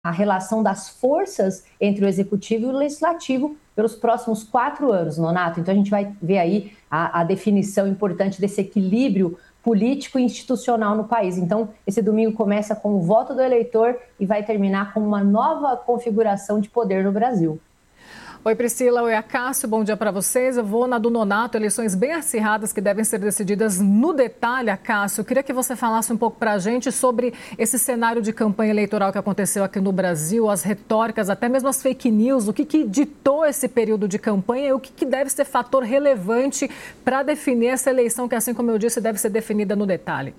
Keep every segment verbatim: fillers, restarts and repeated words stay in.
a relação das forças entre o executivo e o legislativo pelos próximos quatro anos, Nonato. Então a gente vai ver aí a, a definição importante desse equilíbrio político e institucional no país. Então esse domingo começa com o voto do eleitor e vai terminar com uma nova configuração de poder no Brasil. Oi Priscila, oi Acácio, bom dia para vocês. Eu vou na do Nonato, eleições bem acirradas que devem ser decididas no detalhe. Acácio, eu queria que você falasse um pouco para a gente sobre esse cenário de campanha eleitoral que aconteceu aqui no Brasil, as retóricas, até mesmo as fake news, o que, que ditou esse período de campanha e o que, que deve ser fator relevante para definir essa eleição que, assim como eu disse, deve ser definida no detalhe.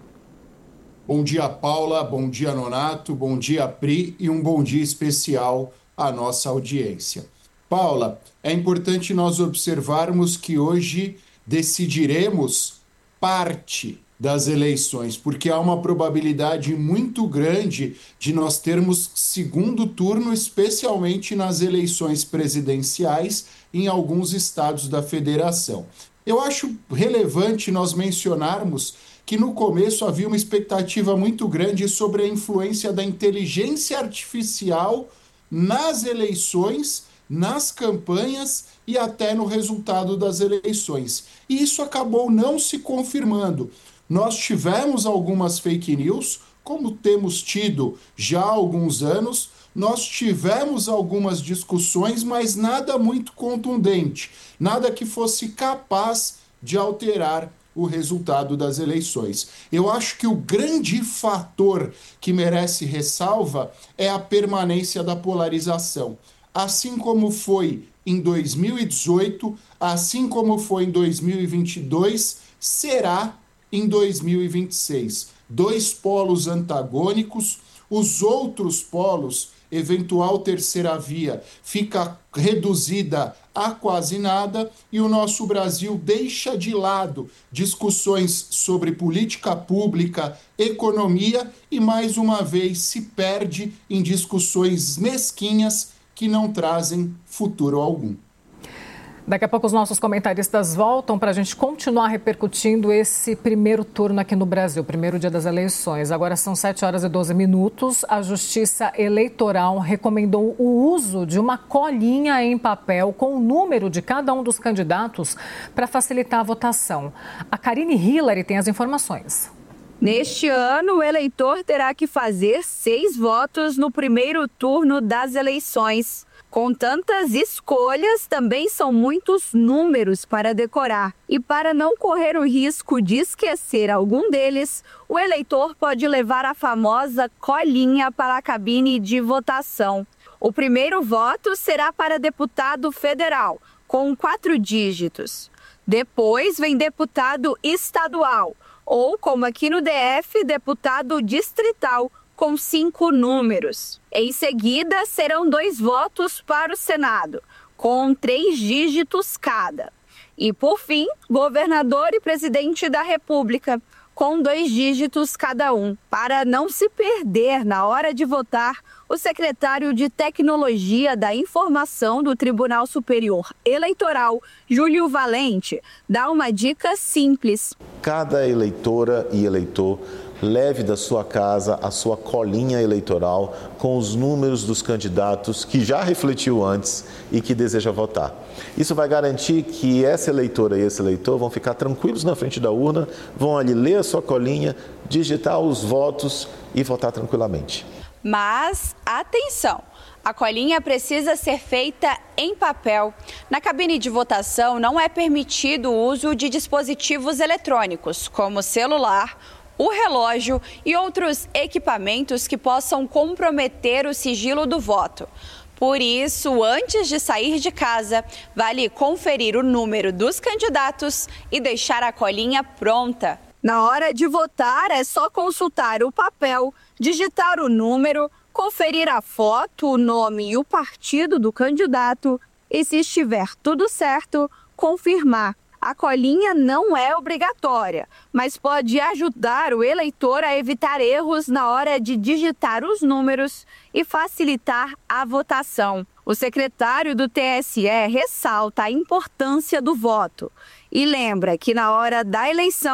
Bom dia, Paula, bom dia, Nonato, bom dia, Pri, e um bom dia especial à nossa audiência. Paula, é importante nós observarmos que hoje decidiremos parte das eleições, porque há uma probabilidade muito grande de nós termos segundo turno, especialmente nas eleições presidenciais em alguns estados da federação. Eu acho relevante nós mencionarmos que no começo havia uma expectativa muito grande sobre a influência da inteligência artificial nas eleições, nas campanhas e até no resultado das eleições. E isso acabou não se confirmando. Nós tivemos algumas fake news, como temos tido já há alguns anos, nós tivemos algumas discussões, mas nada muito contundente, nada que fosse capaz de alterar o resultado das eleições. Eu acho que o grande fator que merece ressalva é a permanência da polarização. Assim como foi em dois mil e dezoito, assim como foi em dois mil e vinte e dois, será em dois mil e vinte e seis. Dois polos antagônicos, os outros polos, eventual terceira via, fica reduzida a quase nada e o nosso Brasil deixa de lado discussões sobre política pública, economia e mais uma vez se perde em discussões mesquinhas que não trazem futuro algum. Daqui a pouco os nossos comentaristas voltam para a gente continuar repercutindo esse primeiro turno aqui no Brasil, primeiro dia das eleições. Agora são sete horas e doze minutos. A Justiça Eleitoral recomendou o uso de uma colinha em papel com o número de cada um dos candidatos para facilitar a votação. A Karine Hillary tem as informações. Neste ano, o eleitor terá que fazer seis votos no primeiro turno das eleições. Com tantas escolhas, também são muitos números para decorar. E para não correr o risco de esquecer algum deles, o eleitor pode levar a famosa colinha para a cabine de votação. O primeiro voto será para deputado federal, com quatro dígitos. Depois vem deputado estadual, ou, como aqui no D F, deputado distrital, com cinco números. Em seguida, serão dois votos para o Senado, com três dígitos cada. E, por fim, governador e presidente da República, com dois dígitos cada um. Para não se perder na hora de votar, o secretário de Tecnologia da Informação do Tribunal Superior Eleitoral, Júlio Valente, dá uma dica simples. Cada eleitora e eleitor leve da sua casa a sua colinha eleitoral com os números dos candidatos que já refletiu antes e que deseja votar. Isso vai garantir que essa eleitora e esse eleitor vão ficar tranquilos na frente da urna, vão ali ler a sua colinha, digitar os votos e votar tranquilamente. Mas, atenção! A colinha precisa ser feita em papel. Na cabine de votação não é permitido o uso de dispositivos eletrônicos, como celular, o relógio e outros equipamentos que possam comprometer o sigilo do voto. Por isso, antes de sair de casa, vale conferir o número dos candidatos e deixar a colinha pronta. Na hora de votar, é só consultar o papel, digitar o número, conferir a foto, o nome e o partido do candidato e, se estiver tudo certo, confirmar. A colinha não é obrigatória, mas pode ajudar o eleitor a evitar erros na hora de digitar os números e facilitar a votação. O secretário do T S E ressalta a importância do voto e lembra que na hora da eleição,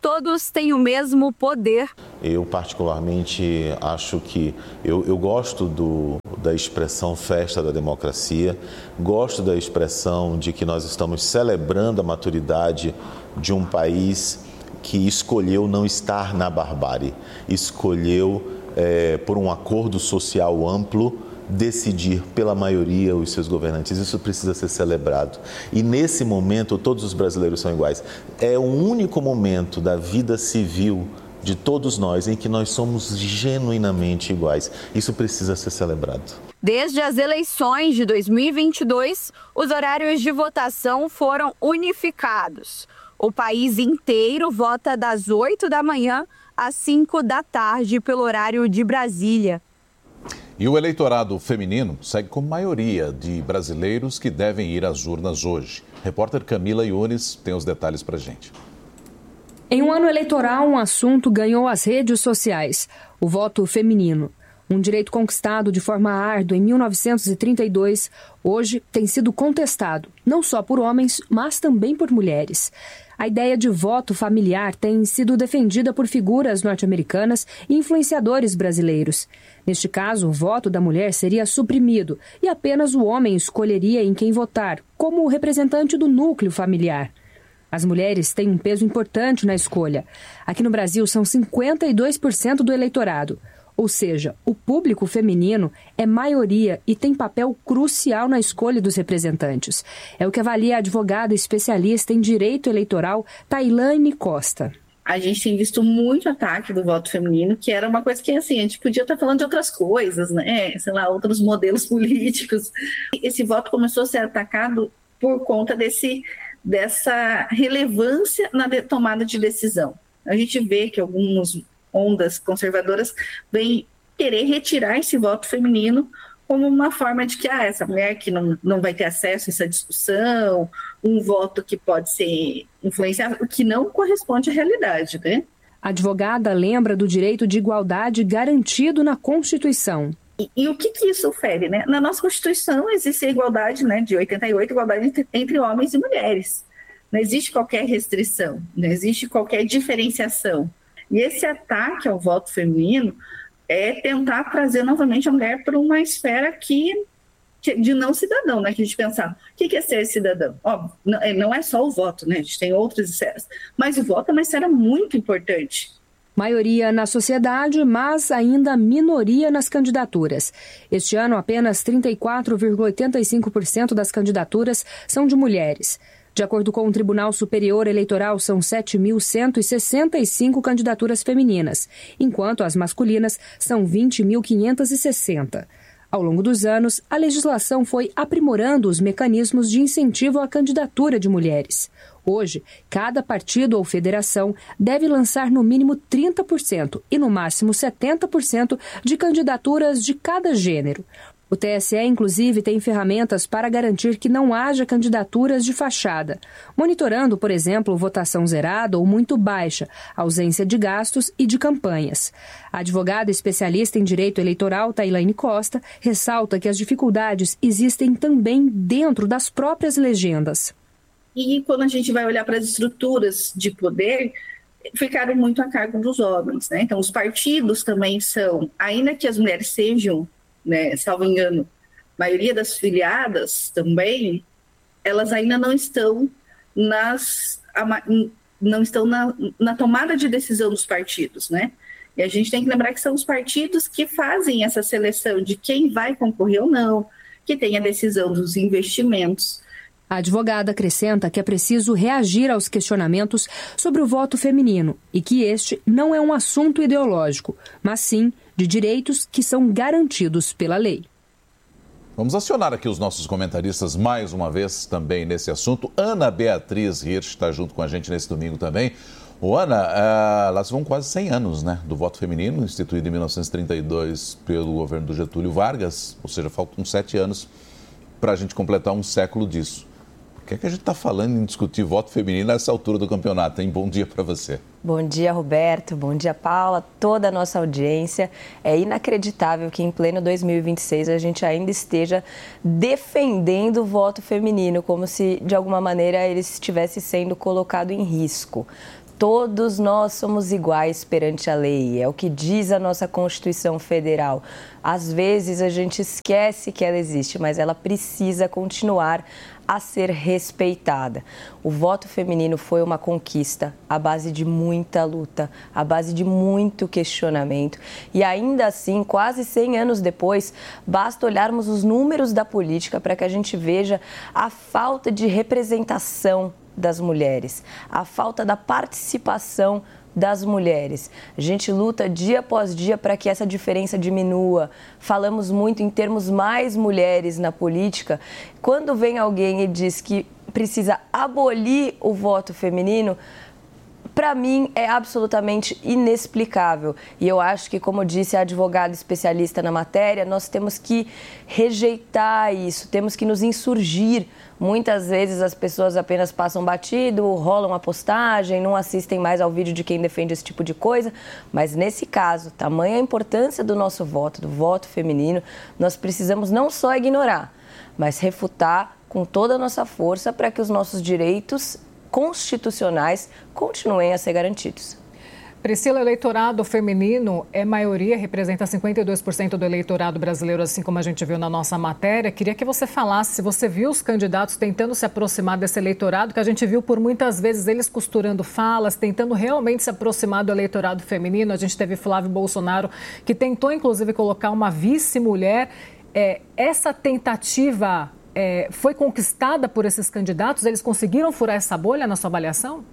todos têm o mesmo poder. Eu particularmente acho que eu, eu gosto do, da expressão festa da democracia, gosto da expressão de que nós estamos celebrando a maturidade de um país que escolheu não estar na barbárie, escolheu, é, por um acordo social amplo, decidir pela maioria os seus governantes. Isso precisa ser celebrado. E nesse momento, todos os brasileiros são iguais. É o único momento da vida civil de todos nós em que nós somos genuinamente iguais. Isso precisa ser celebrado. Desde as eleições de dois mil e vinte e dois, os horários de votação foram unificados. O país inteiro vota das oito da manhã às cinco da tarde pelo horário de Brasília. E o eleitorado feminino segue com maioria de brasileiros que devem ir às urnas hoje. Repórter Camila Yunes tem os detalhes para a gente. Em um ano eleitoral, um assunto ganhou as redes sociais: o voto feminino. Um direito conquistado de forma árdua em mil novecentos e trinta e dois, hoje tem sido contestado, não só por homens, mas também por mulheres. A ideia de voto familiar tem sido defendida por figuras norte-americanas e influenciadores brasileiros. Neste caso, o voto da mulher seria suprimido e apenas o homem escolheria em quem votar, como representante do núcleo familiar. As mulheres têm um peso importante na escolha. Aqui no Brasil, são cinquenta e dois por cento do eleitorado. Ou seja, o público feminino é maioria e tem papel crucial na escolha dos representantes. É o que avalia a advogada especialista em direito eleitoral, Tailane Costa. A gente tem visto muito ataque do voto feminino, que era uma coisa que, assim, a gente podia estar falando de outras coisas, né? Sei lá, outros modelos políticos. Esse voto começou a ser atacado por conta desse, dessa relevância na tomada de decisão. A gente vê que alguns ondas conservadoras vêm querer retirar esse voto feminino como uma forma de que ah, essa mulher que não, não vai ter acesso a essa discussão, um voto que pode ser influenciável, o que não corresponde à realidade, né? A advogada lembra do direito de igualdade garantido na Constituição. E, e o que, que isso fere, né? Na nossa Constituição existe a igualdade, né, de oitenta e oito, igualdade entre, entre homens e mulheres. Não existe qualquer restrição, não existe qualquer diferenciação. E esse ataque ao voto feminino é tentar trazer novamente a mulher para uma esfera que, que, de não cidadão, né? Que a gente pensar, o que é ser cidadão? Óbvio, não, não é só o voto, né? A gente tem outras esferas. Mas o voto é uma esfera muito importante. Maioria na sociedade, mas ainda minoria nas candidaturas. Este ano, apenas trinta e quatro vírgula oitenta e cinco por cento das candidaturas são de mulheres. De acordo com o Tribunal Superior Eleitoral, são sete mil cento e sessenta e cinco candidaturas femininas, enquanto as masculinas são vinte mil quinhentas e sessenta. Ao longo dos anos, a legislação foi aprimorando os mecanismos de incentivo à candidatura de mulheres. Hoje, cada partido ou federação deve lançar no mínimo trinta por cento e no máximo setenta por cento de candidaturas de cada gênero. O T S E, inclusive, tem ferramentas para garantir que não haja candidaturas de fachada, monitorando, por exemplo, votação zerada ou muito baixa, ausência de gastos e de campanhas. A advogada especialista em direito eleitoral, Tailane Costa, ressalta que as dificuldades existem também dentro das próprias legendas. E quando a gente vai olhar para as estruturas de poder, ficaram muito a cargo dos homens, né? Então, os partidos também são, ainda que as mulheres sejam, né, salvo engano, a maioria das filiadas também, elas ainda não estão nas não estão na, na tomada de decisão dos partidos, né? E a gente tem que lembrar que são os partidos que fazem essa seleção de quem vai concorrer ou não, que tem a decisão dos investimentos. A advogada acrescenta que é preciso reagir aos questionamentos sobre o voto feminino e que este não é um assunto ideológico, mas sim de direitos que são garantidos pela lei. Vamos acionar aqui os nossos comentaristas mais uma vez também nesse assunto. Ana Beatriz Hirsch está junto com a gente nesse domingo também. Ô, Ana, uh, lá vão quase cem anos, né, do voto feminino, instituído em mil novecentos e trinta e dois pelo governo do Getúlio Vargas, ou seja, faltam sete anos para a gente completar um século disso. Por que é que a gente está falando em discutir voto feminino nessa altura do campeonato, hein? Bom dia para você. Bom dia, Roberto. Bom dia, Paula. Toda a nossa audiência. É inacreditável que em pleno dois mil e vinte e seis a gente ainda esteja defendendo o voto feminino, como se, de alguma maneira, ele estivesse sendo colocado em risco. Todos nós somos iguais perante a lei, é o que diz a nossa Constituição Federal. Às vezes a gente esquece que ela existe, mas ela precisa continuar a ser respeitada. O voto feminino foi uma conquista à base de muita luta, à base de muito questionamento. E ainda assim, quase cem anos depois, basta olharmos os números da política para que a gente veja a falta de representação das mulheres, a falta da participação das mulheres. A gente luta dia após dia para que essa diferença diminua. Falamos muito em termos mais mulheres na política. Quando vem alguém e diz que precisa abolir o voto feminino, para mim é absolutamente inexplicável. E eu acho que, como disse a advogada especialista na matéria, nós temos que rejeitar isso, temos que nos insurgir. Muitas vezes as pessoas apenas passam batido, rolam a postagem, não assistem mais ao vídeo de quem defende esse tipo de coisa. Mas nesse caso, tamanha a importância do nosso voto, do voto feminino, nós precisamos não só ignorar, mas refutar com toda a nossa força para que os nossos direitos constitucionais continuem a ser garantidos. Priscila, o eleitorado feminino é maioria, representa cinquenta e dois por cento do eleitorado brasileiro, assim como a gente viu na nossa matéria. Queria que você falasse se você viu os candidatos tentando se aproximar desse eleitorado, que a gente viu por muitas vezes eles costurando falas, tentando realmente se aproximar do eleitorado feminino. A gente teve Flávio Bolsonaro, que tentou inclusive colocar uma vice-mulher. É, essa tentativa é, foi conquistada por esses candidatos? Eles conseguiram furar essa bolha na sua avaliação?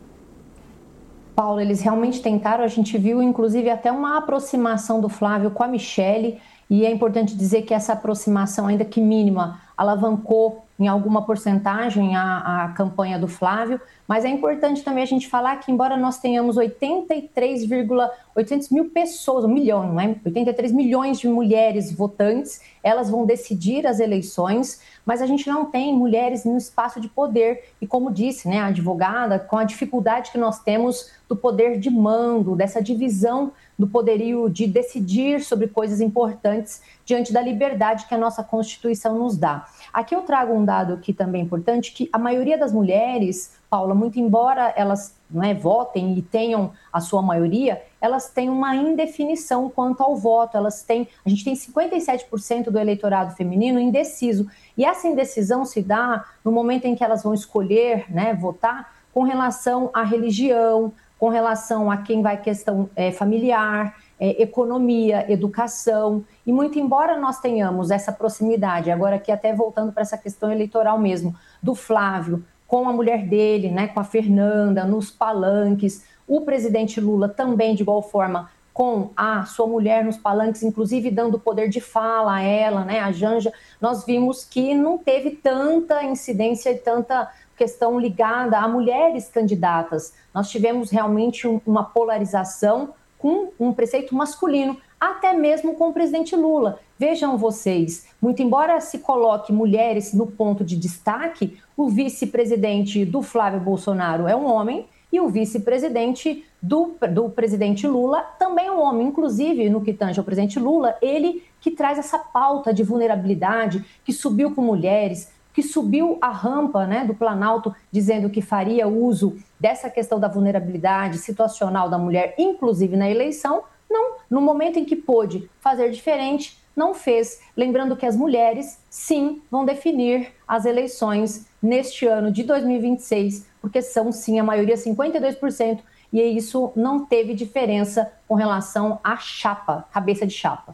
Paulo, eles realmente tentaram, a gente viu inclusive até uma aproximação do Flávio com a Michelle, e é importante dizer que essa aproximação, ainda que mínima, alavancou em alguma porcentagem a, a campanha do Flávio, mas é importante também a gente falar que, embora nós tenhamos oitenta e três vírgula oitocentos mil pessoas, um milhão, não é? oitenta e três milhões de mulheres votantes, elas vão decidir as eleições, mas a gente não tem mulheres no espaço de poder. E como disse, né, a advogada, com a dificuldade que nós temos do poder de mando, dessa divisão do poderio de decidir sobre coisas importantes diante da liberdade que a nossa Constituição nos dá. Aqui eu trago um dado aqui também importante, que a maioria das mulheres, Paula, muito embora elas, não é, votem e tenham a sua maioria, elas têm uma indefinição quanto ao voto. Elas têm, a gente tem cinquenta e sete por cento do eleitorado feminino indeciso. E essa indecisão se dá no momento em que elas vão escolher, né, votar com relação à religião, com relação a quem vai questão é, familiar, é, economia, educação. E muito embora nós tenhamos essa proximidade, agora aqui até voltando para essa questão eleitoral mesmo, do Flávio com a mulher dele, né, com a Fernanda, nos palanques, o presidente Lula também, de igual forma, com a sua mulher nos palanques, inclusive dando poder de fala a ela, né, a Janja, nós vimos que não teve tanta incidência e tanta questão ligada a mulheres candidatas. Nós tivemos realmente um, uma polarização com um preceito masculino, até mesmo com o presidente Lula. Vejam vocês, muito embora se coloque mulheres no ponto de destaque, o vice-presidente do Flávio Bolsonaro é um homem e o vice-presidente do, do presidente Lula também é um homem. Inclusive, no que tange ao presidente Lula, ele que traz essa pauta de vulnerabilidade, que subiu com mulheres, que subiu a rampa, né, do Planalto, dizendo que faria uso dessa questão da vulnerabilidade situacional da mulher, inclusive na eleição. Não, no momento em que pôde fazer diferente, não fez. Lembrando que as mulheres, sim, vão definir as eleições neste ano de dois mil e vinte e seis, porque são, sim, a maioria, cinquenta e dois por cento, e isso não teve diferença com relação à chapa, cabeça de chapa.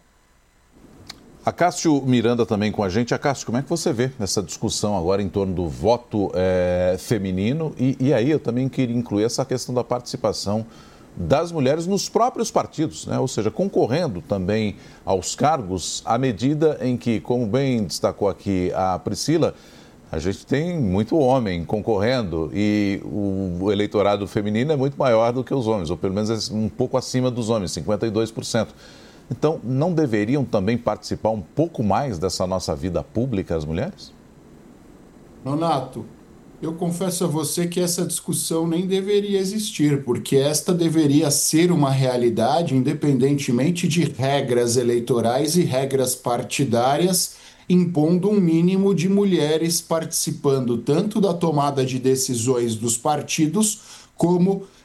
A Cássio Miranda também com a gente. A Cássio, como é que você vê essa discussão agora em torno do voto é, feminino? E, e aí eu também queria incluir essa questão da participação das mulheres nos próprios partidos, né? Ou seja, concorrendo também aos cargos, à medida em que, como bem destacou aqui a Priscila, a gente tem muito homem concorrendo e o eleitorado feminino é muito maior do que os homens, ou pelo menos um pouco acima dos homens, cinquenta e dois por cento. Então, não deveriam também participar um pouco mais dessa nossa vida pública as mulheres? Nonato, eu confesso a você que essa discussão nem deveria existir, porque esta deveria ser uma realidade independentemente de regras eleitorais e regras partidárias, impondo um mínimo de mulheres participando tanto da tomada de decisões dos partidos como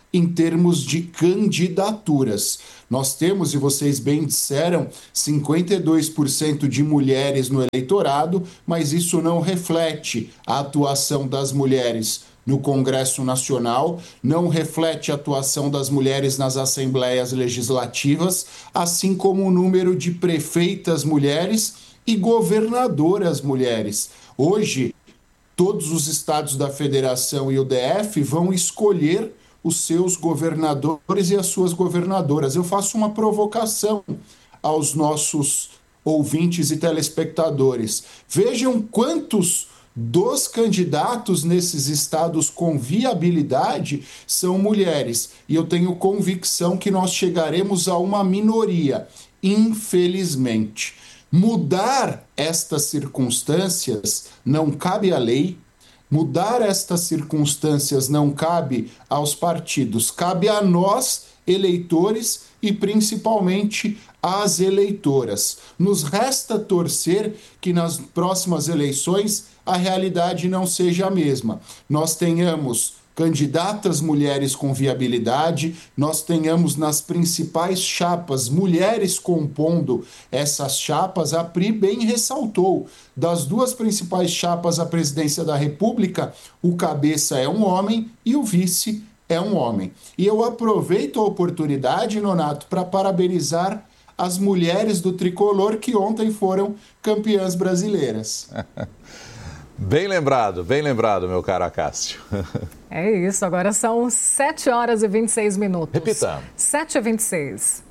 em termos de candidaturas. Nós temos, e vocês bem disseram, cinquenta e dois por cento de mulheres no eleitorado, mas isso não reflete a atuação das mulheres no Congresso Nacional, não reflete a atuação das mulheres nas assembleias legislativas, assim como o número de prefeitas mulheres e governadoras mulheres. Hoje, todos os estados da federação e o D F vão escolher os seus governadores e as suas governadoras. Eu faço uma provocação aos nossos ouvintes e telespectadores. Vejam quantos dos candidatos nesses estados com viabilidade são mulheres. E eu tenho convicção que nós chegaremos a uma minoria, infelizmente. Mudar estas circunstâncias não cabe à lei. Mudar estas circunstâncias não cabe aos partidos, cabe a nós, eleitores, e principalmente às eleitoras. Nos resta torcer que nas próximas eleições a realidade não seja a mesma. Nós tenhamos candidatas mulheres com viabilidade, nós tenhamos nas principais chapas mulheres compondo essas chapas. A Pri bem ressaltou, das duas principais chapas à presidência da República, o cabeça é um homem e o vice é um homem. E eu aproveito a oportunidade, Nonato, para parabenizar as mulheres do tricolor que ontem foram campeãs brasileiras. Bem lembrado, bem lembrado, meu caro Acácio. É isso, agora são sete horas e vinte e seis minutos. Repita. sete e vinte e seis.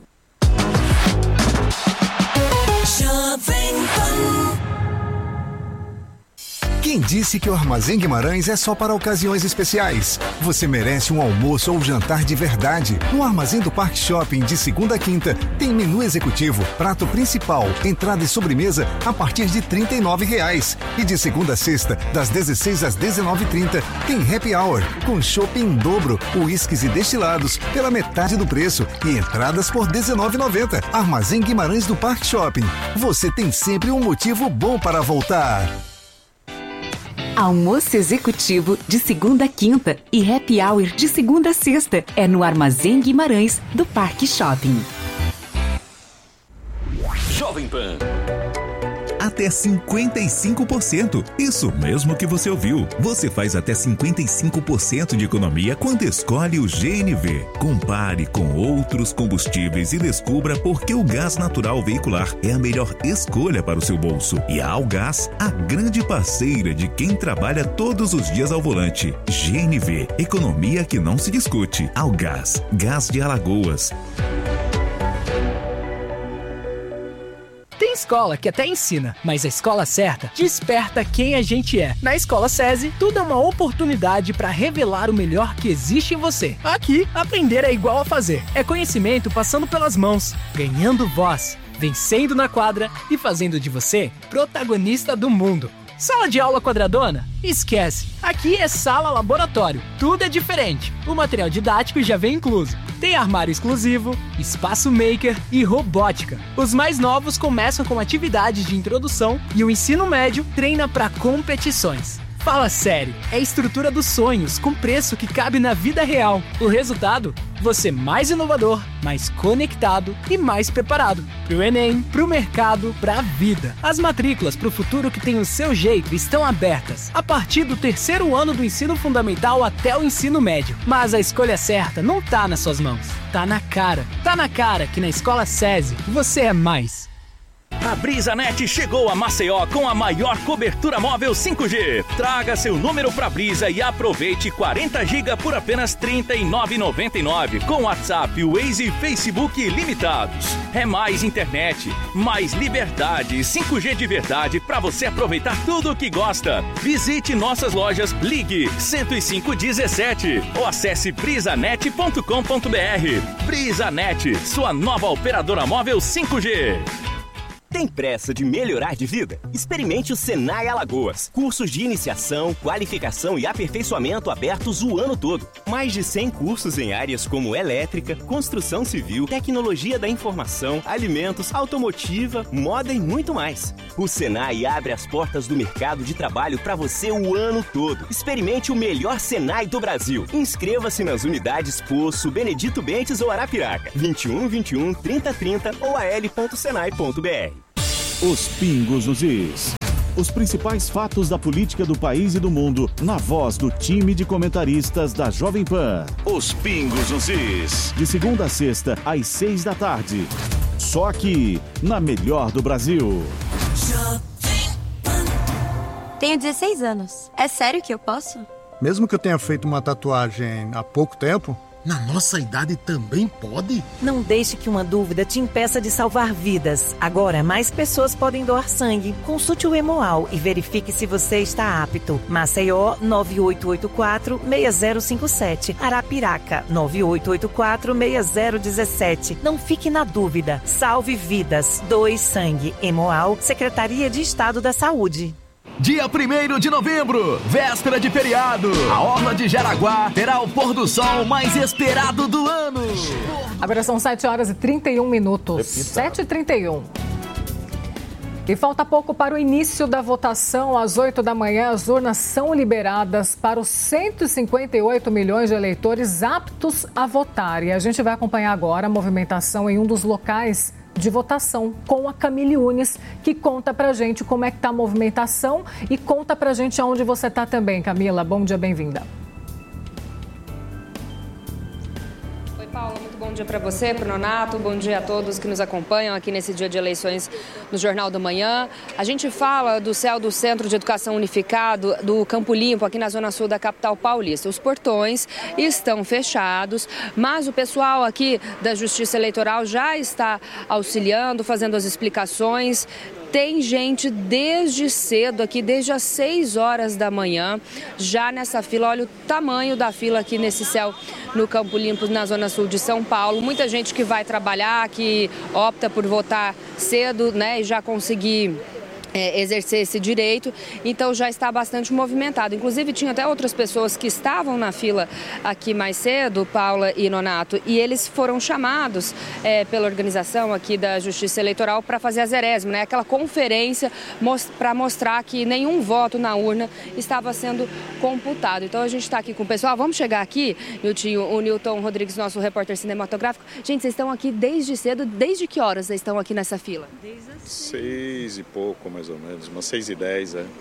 Quem disse que o Armazém Guimarães é só para ocasiões especiais? Você merece um almoço ou jantar de verdade. No Armazém do Parque Shopping, de segunda a quinta, tem menu executivo, prato principal, entrada e sobremesa a partir de trinta e nove reais. E de segunda a sexta, das dezesseis às dezenove e trinta, tem happy hour, com chopp em dobro, uísques e destilados pela metade do preço e entradas por dezenove reais e noventa centavos. Armazém Guimarães do Parque Shopping. Você tem sempre um motivo bom para voltar. Almoço executivo de segunda a quinta e happy hour de segunda a sexta é no Armazém Guimarães do Parque Shopping. Jovem Pan. Até cinquenta e cinco por cento. Isso mesmo que você ouviu. Você faz até cinquenta e cinco por cento de economia quando escolhe o G N V. Compare com outros combustíveis e descubra por que o gás natural veicular é a melhor escolha para o seu bolso. E a Algás, a grande parceira de quem trabalha todos os dias ao volante. G N V, economia que não se discute. Algás, gás de Alagoas. Tem escola que até ensina, mas a escola certa desperta quem a gente é. Na Escola SESI, tudo é uma oportunidade para revelar o melhor que existe em você. Aqui, aprender é igual a fazer. É conhecimento passando pelas mãos, ganhando voz, vencendo na quadra e fazendo de você protagonista do mundo. Sala de aula quadradona? Esquece. Aqui é sala laboratório. Tudo é diferente. O material didático já vem incluso. Tem armário exclusivo, espaço maker e robótica. Os mais novos começam com atividades de introdução e o ensino médio treina para competições. Fala sério, é a estrutura dos sonhos com preço que cabe na vida real. O resultado? Você mais inovador, mais conectado e mais preparado. Pro Enem, pro mercado, pra vida. As matrículas pro futuro que tem o seu jeito estão abertas. A partir do terceiro ano do ensino fundamental até o ensino médio. Mas a escolha certa não tá nas suas mãos. Tá na cara. Tá na cara que na Escola SESI você é mais. A BrisaNet chegou a Maceió com a maior cobertura móvel cinco G. Traga seu número pra Brisa e aproveite quarenta gigas por apenas trinta e nove reais e noventa e nove centavos com WhatsApp, Waze e Facebook ilimitados. É mais internet, mais liberdade, cinco G de verdade pra você aproveitar tudo o que gosta. Visite nossas lojas, ligue cento e cinco dezessete ou acesse brisanet ponto com ponto br. BrisaNet, sua nova operadora móvel cinco G. Tem pressa de melhorar de vida? Experimente o Senai Alagoas. Cursos de iniciação, qualificação e aperfeiçoamento abertos o ano todo. Mais de cem cursos em áreas como elétrica, construção civil, tecnologia da informação, alimentos, automotiva, moda e muito mais. O Senai abre as portas do mercado de trabalho para você o ano todo. Experimente o melhor Senai do Brasil. Inscreva-se nas unidades Poço, Benedito Bentes ou Arapiraca. vinte e um, vinte e um, trinta, trinta ou a l ponto senai ponto b r. Os pingos nos is. Os principais fatos da política do país e do mundo, na voz do time de comentaristas da Jovem Pan. Os pingos nos is. De segunda a sexta, às seis da tarde. Só aqui, na Melhor do Brasil. Tenho dezesseis anos. É sério que eu posso? Mesmo que eu tenha feito uma tatuagem há pouco tempo... Na nossa idade também pode? Não deixe que uma dúvida te impeça de salvar vidas. Agora, mais pessoas podem doar sangue. Consulte o Hemoal e verifique se você está apto. Maceió, nove oito oito quatro, seis zero cinco sete. Arapiraca, nove oito oito quatro, seis zero um sete. Não fique na dúvida. Salve vidas. Doe sangue. Hemoal, Secretaria de Estado da Saúde. Dia primeiro de novembro, véspera de feriado, a Orla de Jaraguá terá o pôr do sol mais esperado do ano. Agora são sete horas e trinta e um minutos. sete e trinta e um. E falta pouco para o início da votação. Às oito da manhã, as urnas são liberadas para os cento e cinquenta e oito milhões de eleitores aptos a votar. E a gente vai acompanhar agora a movimentação em um dos locais de votação com a Camille Unes, que conta pra gente como é que tá a movimentação e conta pra gente aonde você tá também. Camila, bom dia, bem-vinda. Oi, Paula, muito bom dia para você, para o Nonato, bom dia a todos que nos acompanham aqui nesse dia de eleições no Jornal da Manhã. A gente fala do céu do Centro de Educação Unificado do Campo Limpo, aqui na zona sul da capital paulista. Os portões estão fechados, mas o pessoal aqui da Justiça Eleitoral já está auxiliando, fazendo as explicações. Tem gente desde cedo aqui, desde as seis horas da manhã, já nessa fila. Olha o tamanho da fila aqui nesse céu no Campo Limpo, na zona sul de São Paulo. Muita gente que vai trabalhar, que opta por votar cedo, né, e já conseguir É, exercer esse direito, então já está bastante movimentado. Inclusive, tinha até outras pessoas que estavam na fila aqui mais cedo, Paula e Nonato, e eles foram chamados é, pela organização aqui da Justiça Eleitoral para fazer a zerésima, né? Aquela conferência most- para mostrar que nenhum voto na urna estava sendo computado. Então, a gente está aqui com o pessoal. Vamos chegar aqui, Nilton, o Nilton Rodrigues, nosso repórter cinematográfico. Gente, vocês estão aqui desde cedo. Desde que horas vocês estão aqui nessa fila? Desde as seis e pouco, mais ou menos, umas seis e dez, é.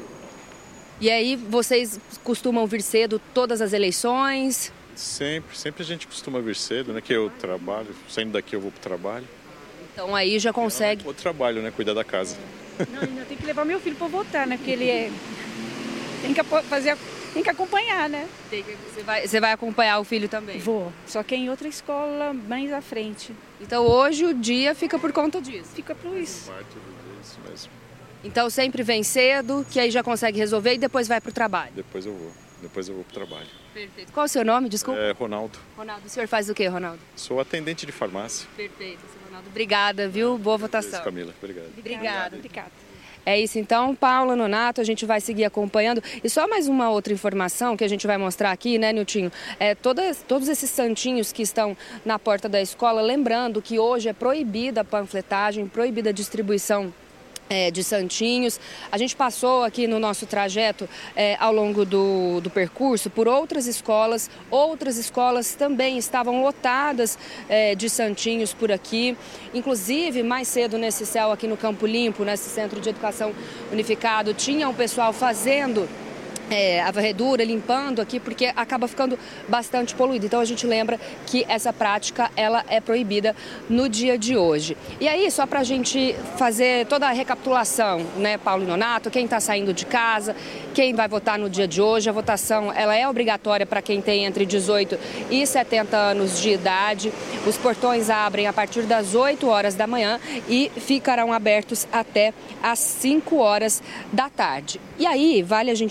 E aí, vocês costumam vir cedo todas as eleições? Sempre, sempre a gente costuma vir cedo, né, que eu trabalho, saindo daqui eu vou pro trabalho. Então aí já consegue... O trabalho, né, cuidar da casa. Não, ainda tem que levar meu filho para votar, né, porque ele é... tem que fazer, tem que acompanhar, né. Tem que... Você vai, você vai acompanhar o filho também? Vou, só que é em outra escola mais à frente. Então hoje o dia fica por conta disso? Fica por isso. Parte do isso mesmo. Então sempre vem cedo, que aí já consegue resolver e depois vai para o trabalho? Depois eu vou, depois eu vou para o trabalho. Perfeito. Qual é o seu nome, desculpa? É Ronaldo. Ronaldo, o senhor faz o quê, Ronaldo? Sou atendente de farmácia. Perfeito, senhor Ronaldo. Obrigada, viu? Boa votação. Camila, obrigado. Obrigada. Obrigada. É isso então, Paula, Nonato, a gente vai seguir acompanhando. E só mais uma outra informação que a gente vai mostrar aqui, né, Niltinho? É, todas, todos esses santinhos que estão na porta da escola, lembrando que hoje é proibida a panfletagem, proibida a distribuição É, de santinhos. A gente passou aqui no nosso trajeto é, ao longo do, do percurso por outras escolas. Outras escolas também estavam lotadas é, de santinhos por aqui. Inclusive, mais cedo nesse céu aqui no Campo Limpo, nesse Centro de Educação Unificado, tinha um pessoal fazendo É, a varredura, limpando aqui, porque acaba ficando bastante poluído. Então a gente lembra que essa prática ela é proibida no dia de hoje. E aí, só para a gente fazer toda a recapitulação, né, Paulo e Nonato, quem está saindo de casa, quem vai votar no dia de hoje, a votação ela é obrigatória para quem tem entre dezoito e setenta anos de idade. Os portões abrem a partir das oito horas da manhã e ficarão abertos até às cinco horas da tarde. E aí, vale a gente fazer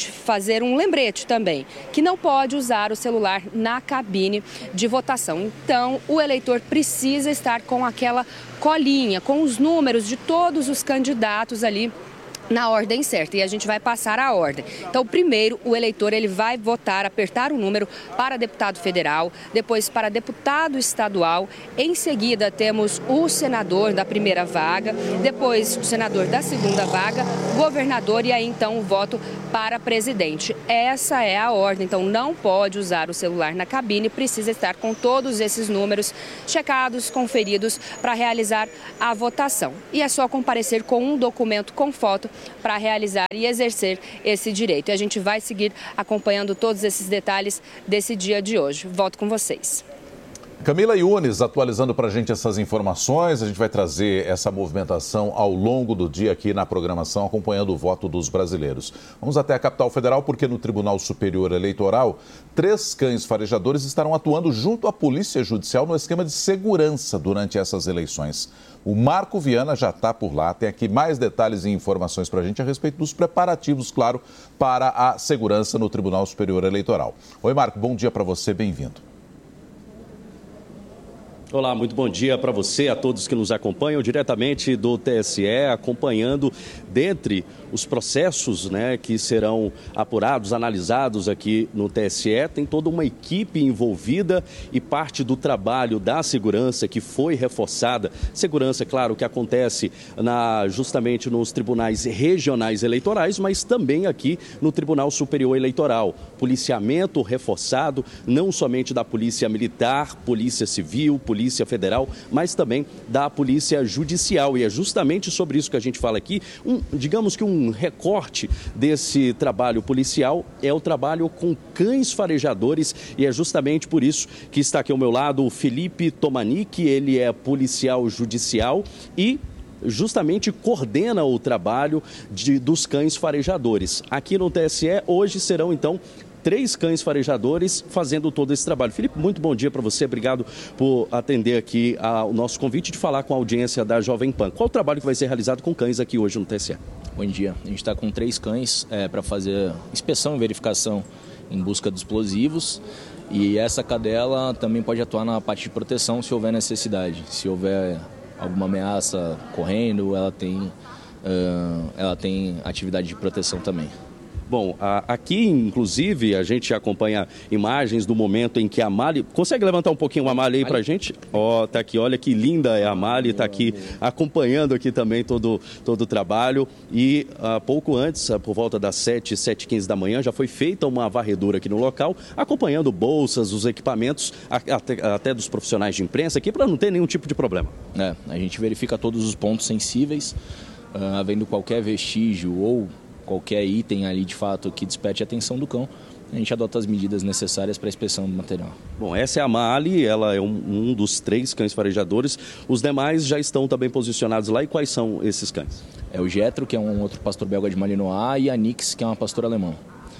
fazer um lembrete também, que não pode usar o celular na cabine de votação. Então, o eleitor precisa estar com aquela colinha, com os números de todos os candidatos ali na ordem certa, e a gente vai passar a ordem. Então, primeiro, o eleitor ele vai votar, apertar o número para deputado federal, depois para deputado estadual, em seguida temos o senador da primeira vaga, depois o senador da segunda vaga, governador e aí então o voto para presidente. Essa é a ordem, então não pode usar o celular na cabine, precisa estar com todos esses números checados, conferidos para realizar a votação. E é só comparecer com um documento com foto para realizar e exercer esse direito. E a gente vai seguir acompanhando todos esses detalhes desse dia de hoje. Volto com vocês. Camila Yunes atualizando para a gente essas informações. A gente vai trazer essa movimentação ao longo do dia aqui na programação, acompanhando o voto dos brasileiros. Vamos até a capital federal, porque no Tribunal Superior Eleitoral, três cães farejadores estarão atuando junto à Polícia Judicial no esquema de segurança durante essas eleições. O Marco Viana já está por lá, tem aqui mais detalhes e informações para a gente a respeito dos preparativos, claro, para a segurança no Tribunal Superior Eleitoral. Oi, Marco, bom dia para você, bem-vindo. Olá, muito bom dia para você, a todos que nos acompanham diretamente do T S E, acompanhando dentre os processos, né, que serão apurados, analisados aqui no T S E. Tem toda uma equipe envolvida e parte do trabalho da segurança que foi reforçada. Segurança, claro, que acontece na, justamente nos tribunais regionais eleitorais, mas também aqui no Tribunal Superior Eleitoral. Policiamento reforçado, não somente da Polícia Militar, Polícia Civil, Polícia Federal, mas também da Polícia Judicial. E é justamente sobre isso que a gente fala aqui. Um, digamos que um recorte desse trabalho policial é o trabalho com cães farejadores, e é justamente por isso que está aqui ao meu lado o Felipe Tomanic. Ele é policial judicial e justamente coordena o trabalho de, dos cães farejadores. Aqui no T S E, hoje serão então três cães farejadores fazendo todo esse trabalho. Felipe, muito bom dia para você. Obrigado por atender aqui ao nosso convite de falar com a audiência da Jovem Pan. Qual o trabalho que vai ser realizado com cães aqui hoje no T S E? Bom dia. A gente está com três cães é, para fazer inspeção e verificação em busca de explosivos. E essa cadela também pode atuar na parte de proteção se houver necessidade. Se houver alguma ameaça correndo, ela tem, uh, ela tem atividade de proteção também. Bom, aqui, inclusive, a gente acompanha imagens do momento em que a Mali... Consegue levantar um pouquinho a Mali aí pra gente? Ó, oh, tá aqui, olha que linda é a Mali, tá aqui acompanhando aqui também todo, todo o trabalho. E uh, pouco antes, por volta das sete, sete e quinze da manhã, já foi feita uma varredura aqui no local, acompanhando bolsas, os equipamentos, até, até dos profissionais de imprensa aqui, para não ter nenhum tipo de problema. É, a gente verifica todos os pontos sensíveis, uh, havendo qualquer vestígio ou qualquer item ali, de fato, que desperte a atenção do cão, a gente adota as medidas necessárias para a inspeção do material. Bom, essa é a Mali, ela é um, um dos três cães farejadores. Os demais já estão também posicionados lá. E quais são esses cães? É o Getro, que é um outro pastor belga de Malinois, e a Nix, que é uma pastora alemã.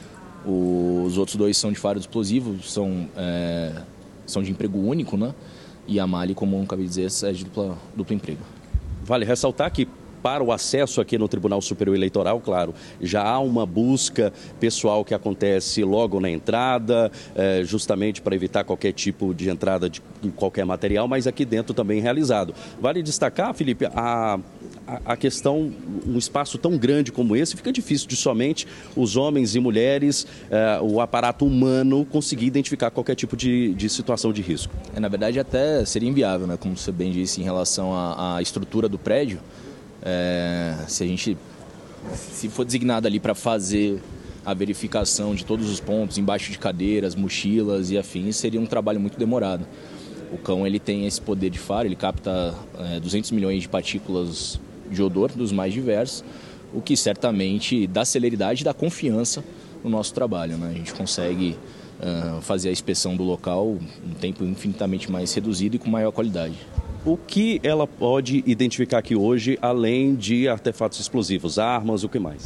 Os outros dois são de faro explosivo, são, é, são de emprego único, né? E a Mali, como eu acabei de dizer, é de dupla, duplo emprego. Vale ressaltar que para o acesso aqui no Tribunal Superior Eleitoral, claro, já há uma busca pessoal que acontece logo na entrada, é, justamente para evitar qualquer tipo de entrada de qualquer material, mas aqui dentro também realizado. Vale destacar, Felipe, a, a, a questão, um espaço tão grande como esse, fica difícil de somente os homens e mulheres, é, o aparato humano conseguir identificar qualquer tipo de, de situação de risco. É, na verdade, até seria inviável, né? Como você bem disse, em relação à, à estrutura do prédio. É, se a gente se for designado ali para fazer a verificação de todos os pontos embaixo de cadeiras, mochilas e afins, seria um trabalho muito demorado. O cão ele tem esse poder de faro, ele capta é, duzentos milhões de partículas de odor dos mais diversos, o que certamente dá celeridade e dá confiança no nosso trabalho, né? A gente consegue uh, fazer a inspeção do local em um tempo infinitamente mais reduzido e com maior qualidade. O que ela pode identificar aqui hoje, além de artefatos explosivos, armas, o que mais?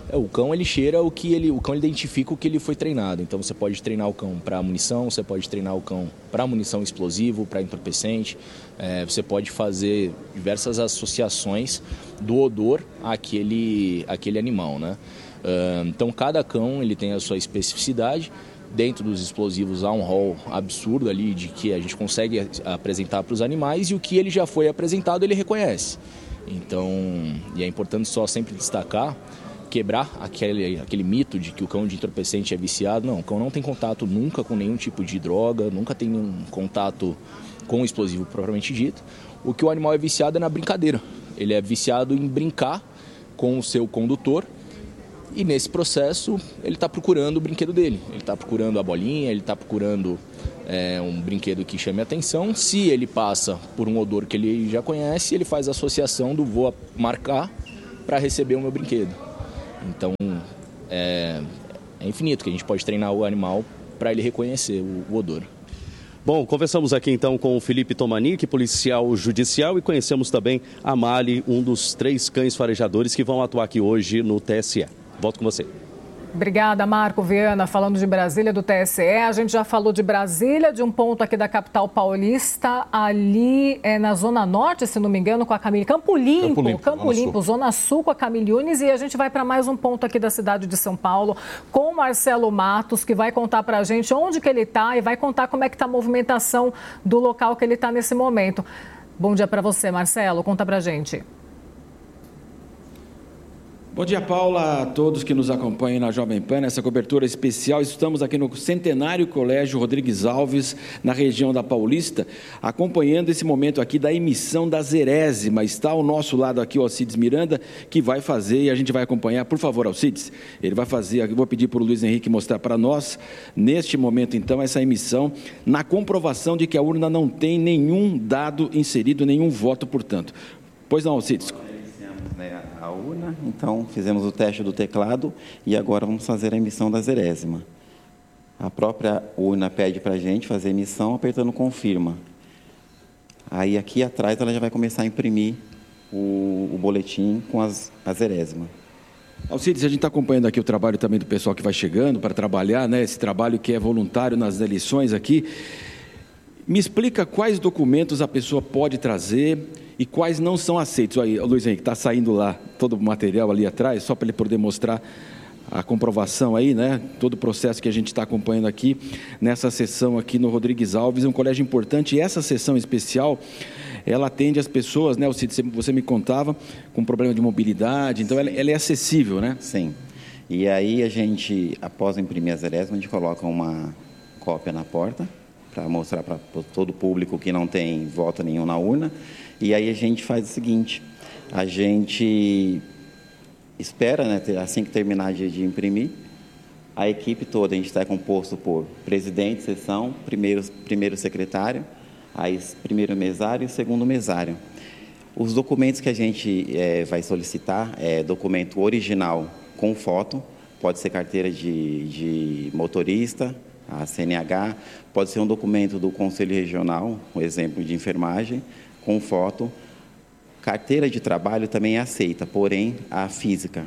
É, o cão ele cheira o que ele, o cão ele identifica o que ele foi treinado. Então você pode treinar o cão para munição, você pode treinar o cão para munição explosivo, para entorpecente. É, você pode fazer diversas associações do odor àquele, àquele animal, né? Uh, então cada cão ele tem a sua especificidade. Dentro dos explosivos há um rol absurdo ali de que a gente consegue apresentar para os animais, e o que ele já foi apresentado ele reconhece. Então, e é importante só sempre destacar, quebrar aquele, aquele mito de que o cão de entorpecente é viciado. Não, o cão não tem contato nunca com nenhum tipo de droga, nunca tem nenhum contato com o explosivo propriamente dito. O que o animal é viciado é na brincadeira. Ele é viciado em brincar com o seu condutor, e nesse processo ele está procurando o brinquedo dele. Ele está procurando a bolinha, ele está procurando é, um brinquedo que chame a atenção. Se ele passa por um odor que ele já conhece, ele faz a associação do vou marcar para receber o meu brinquedo. Então, é, é infinito que a gente pode treinar o animal para ele reconhecer o, o odor. Bom, conversamos aqui então com o Felipe Tomanic, policial judicial, e conhecemos também a Mali, um dos três cães farejadores que vão atuar aqui hoje no T S E. Volto com você. Obrigada, Marco Viana. Falando de Brasília, do T S E, a gente já falou de Brasília, de um ponto aqui da capital paulista, ali é na Zona Norte, se não me engano, com a Camille. Campo Limpo, Campo Limpo, Campo Limpo, Sul. Zona Sul com a Camille Yunes, e a gente vai para mais um ponto aqui da cidade de São Paulo, com o Marcelo Matos, que vai contar para a gente onde que ele está e vai contar como é que está a movimentação do local que ele está nesse momento. Bom dia para você, Marcelo. Conta para a gente. Bom dia, Paula, a todos que nos acompanham na Jovem Pan, nessa cobertura especial. Estamos aqui no Centenário Colégio Rodrigues Alves, na região da Paulista, acompanhando esse momento aqui da emissão da Zerésima. Está ao nosso lado aqui o Alcides Miranda, que vai fazer, e a gente vai acompanhar. Por favor, Alcides, ele vai fazer, eu vou pedir para o Luiz Henrique mostrar para nós, neste momento, então, essa emissão, na comprovação de que a urna não tem nenhum dado inserido, nenhum voto, portanto. Pois não, Alcides. Né, a urna, então fizemos o teste do teclado e agora vamos fazer a emissão da Zerésima. A própria urna pede para a gente fazer a emissão apertando confirma. Aí aqui atrás ela já vai começar a imprimir o, o boletim com as, a Zerésima. Alcides, a gente está acompanhando aqui o trabalho também do pessoal que vai chegando para trabalhar, né, esse trabalho que é voluntário nas eleições aqui. Me explica quais documentos a pessoa pode trazer e quais não são aceitos. Aí, Luiz Henrique, está saindo lá todo o material ali atrás, só para ele poder mostrar a comprovação aí, né? Todo o processo que a gente está acompanhando aqui nessa sessão aqui no Rodrigues Alves, é um colégio importante. E essa sessão especial, ela atende as pessoas, né? Você me contava, com problema de mobilidade, então ela, ela é acessível, né? Sim. E aí a gente, após imprimir a Zerésima, a gente coloca uma cópia na porta, para mostrar para todo o público que não tem voto nenhum na urna. E aí a gente faz o seguinte, a gente espera, né, assim que terminar de, de imprimir, a equipe toda, a gente está composto por presidente, sessão, primeiro, primeiro secretário, aí primeiro mesário e segundo mesário. Os documentos que a gente é, vai solicitar é documento original com foto, pode ser carteira de, de motorista, a C N H, pode ser um documento do Conselho Regional, um exemplo de enfermagem, com foto. Carteira de trabalho também é aceita, porém a física,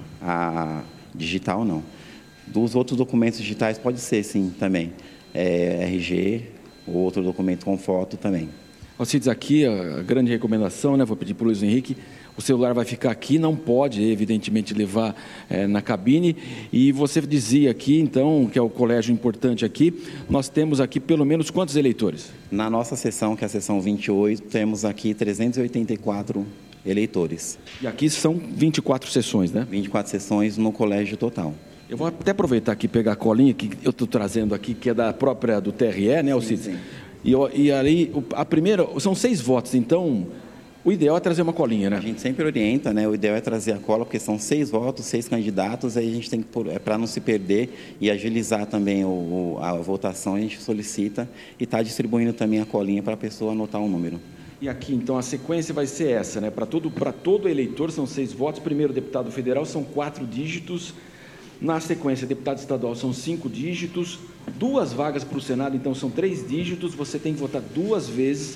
a digital não. Dos outros documentos digitais pode ser sim também, é, R G, ou outro documento com foto também. Alcides, aqui a grande recomendação, né? Vou pedir para o Luiz Henrique, o celular vai ficar aqui, não pode, evidentemente, levar é, na cabine. E você dizia aqui, então, que é o colégio importante aqui, nós temos aqui pelo menos quantos eleitores? Na nossa sessão, que é a sessão vinte e oito, temos aqui trezentos e oitenta e quatro eleitores. E aqui são vinte e quatro sessões, né? vinte e quatro sessões no colégio total. Eu vou até aproveitar aqui e pegar a colinha que eu estou trazendo aqui, que é da própria do T R E, né, Alcides? Sim, sim. E, e ali, a primeira, são seis votos, então o ideal é trazer uma colinha, né? A gente sempre orienta, né? O ideal é trazer a cola, porque são seis votos, seis candidatos, aí a gente tem que, é, para não se perder e agilizar também o, a votação, a gente solicita e está distribuindo também a colinha para a pessoa anotar o número. E aqui, então, a sequência vai ser essa, né? Para todo, para todo eleitor são seis votos, primeiro deputado federal são quatro dígitos, na sequência, deputado estadual são cinco dígitos, duas vagas para o Senado, então são três dígitos, você tem que votar duas vezes.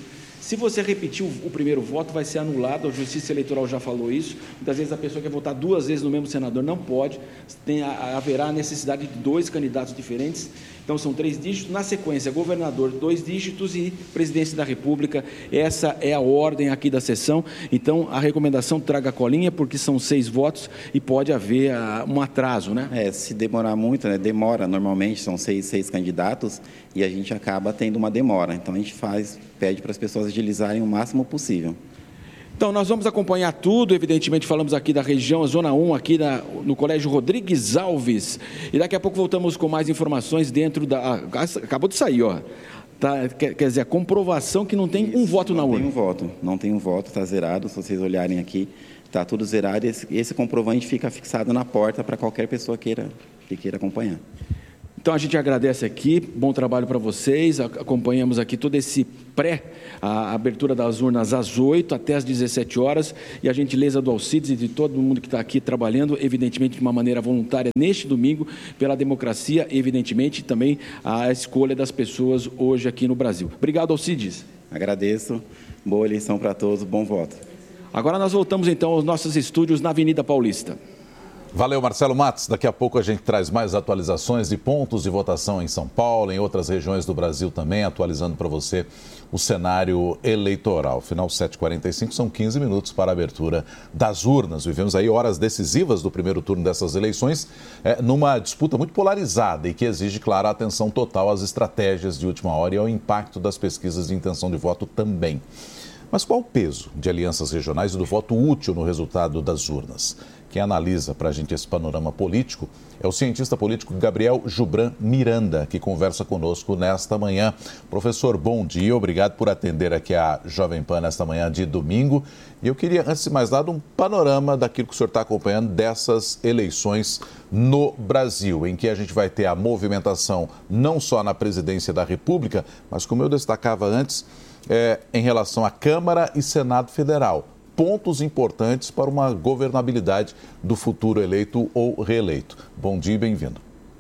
Se você repetir o, o primeiro voto, vai ser anulado, a Justiça Eleitoral já falou isso. Muitas vezes a pessoa quer votar duas vezes no mesmo senador, não pode, tem, a, haverá a necessidade de dois candidatos diferentes. Então, são três dígitos. Na sequência, governador, dois dígitos e presidência da República. Essa é a ordem aqui da sessão. Então, a recomendação traga a colinha, porque são seis votos e pode haver uh, um atraso, né? É, se demorar muito, né? Demora, normalmente, são seis, seis candidatos e a gente acaba tendo uma demora. Então, a gente faz, pede para as pessoas agilizarem o máximo possível. Então, nós vamos acompanhar tudo, evidentemente, falamos aqui da região, a Zona um, aqui na, no Colégio Rodrigues Alves, e daqui a pouco voltamos com mais informações dentro da... Acabou de sair, ó. Tá, quer, quer dizer, a comprovação que não tem Isso, um voto na urna. Não tem um voto, não tem um voto, está zerado, se vocês olharem aqui, está tudo zerado, e esse, esse comprovante fica fixado na porta para qualquer pessoa queira, que queira acompanhar. Então, a gente agradece aqui, bom trabalho para vocês, acompanhamos aqui todo esse pré, a abertura das urnas às oito até às dezessete horas, e a gentileza do Alcides e de todo mundo que está aqui trabalhando, evidentemente de uma maneira voluntária, neste domingo, pela democracia, evidentemente também a escolha das pessoas hoje aqui no Brasil. Obrigado, Alcides. Agradeço, boa eleição para todos, bom voto. Agora nós voltamos então aos nossos estúdios na Avenida Paulista. Valeu, Marcelo Matos. Daqui a pouco a gente traz mais atualizações de pontos de votação em São Paulo, em outras regiões do Brasil também, atualizando para você o cenário eleitoral. Final sete e quarenta e cinco, são quinze minutos para a abertura das urnas. Vivemos aí horas decisivas do primeiro turno dessas eleições, é, numa disputa muito polarizada e que exige, claro, a atenção total às estratégias de última hora e ao impacto das pesquisas de intenção de voto também. Mas qual o peso de alianças regionais e do voto útil no resultado das urnas? Quem analisa para a gente esse panorama político é o cientista político Gabriel Jubran Miranda, que conversa conosco nesta manhã. Professor, bom dia, obrigado por atender aqui a Jovem Pan nesta manhã de domingo. E eu queria, antes de mais nada, um panorama daquilo que o senhor está acompanhando dessas eleições no Brasil, em que a gente vai ter a movimentação não só na presidência da República, mas como eu destacava antes, é, em relação à Câmara e Senado Federal. Pontos importantes para uma governabilidade do futuro eleito ou reeleito. Bom dia e bem-vindo.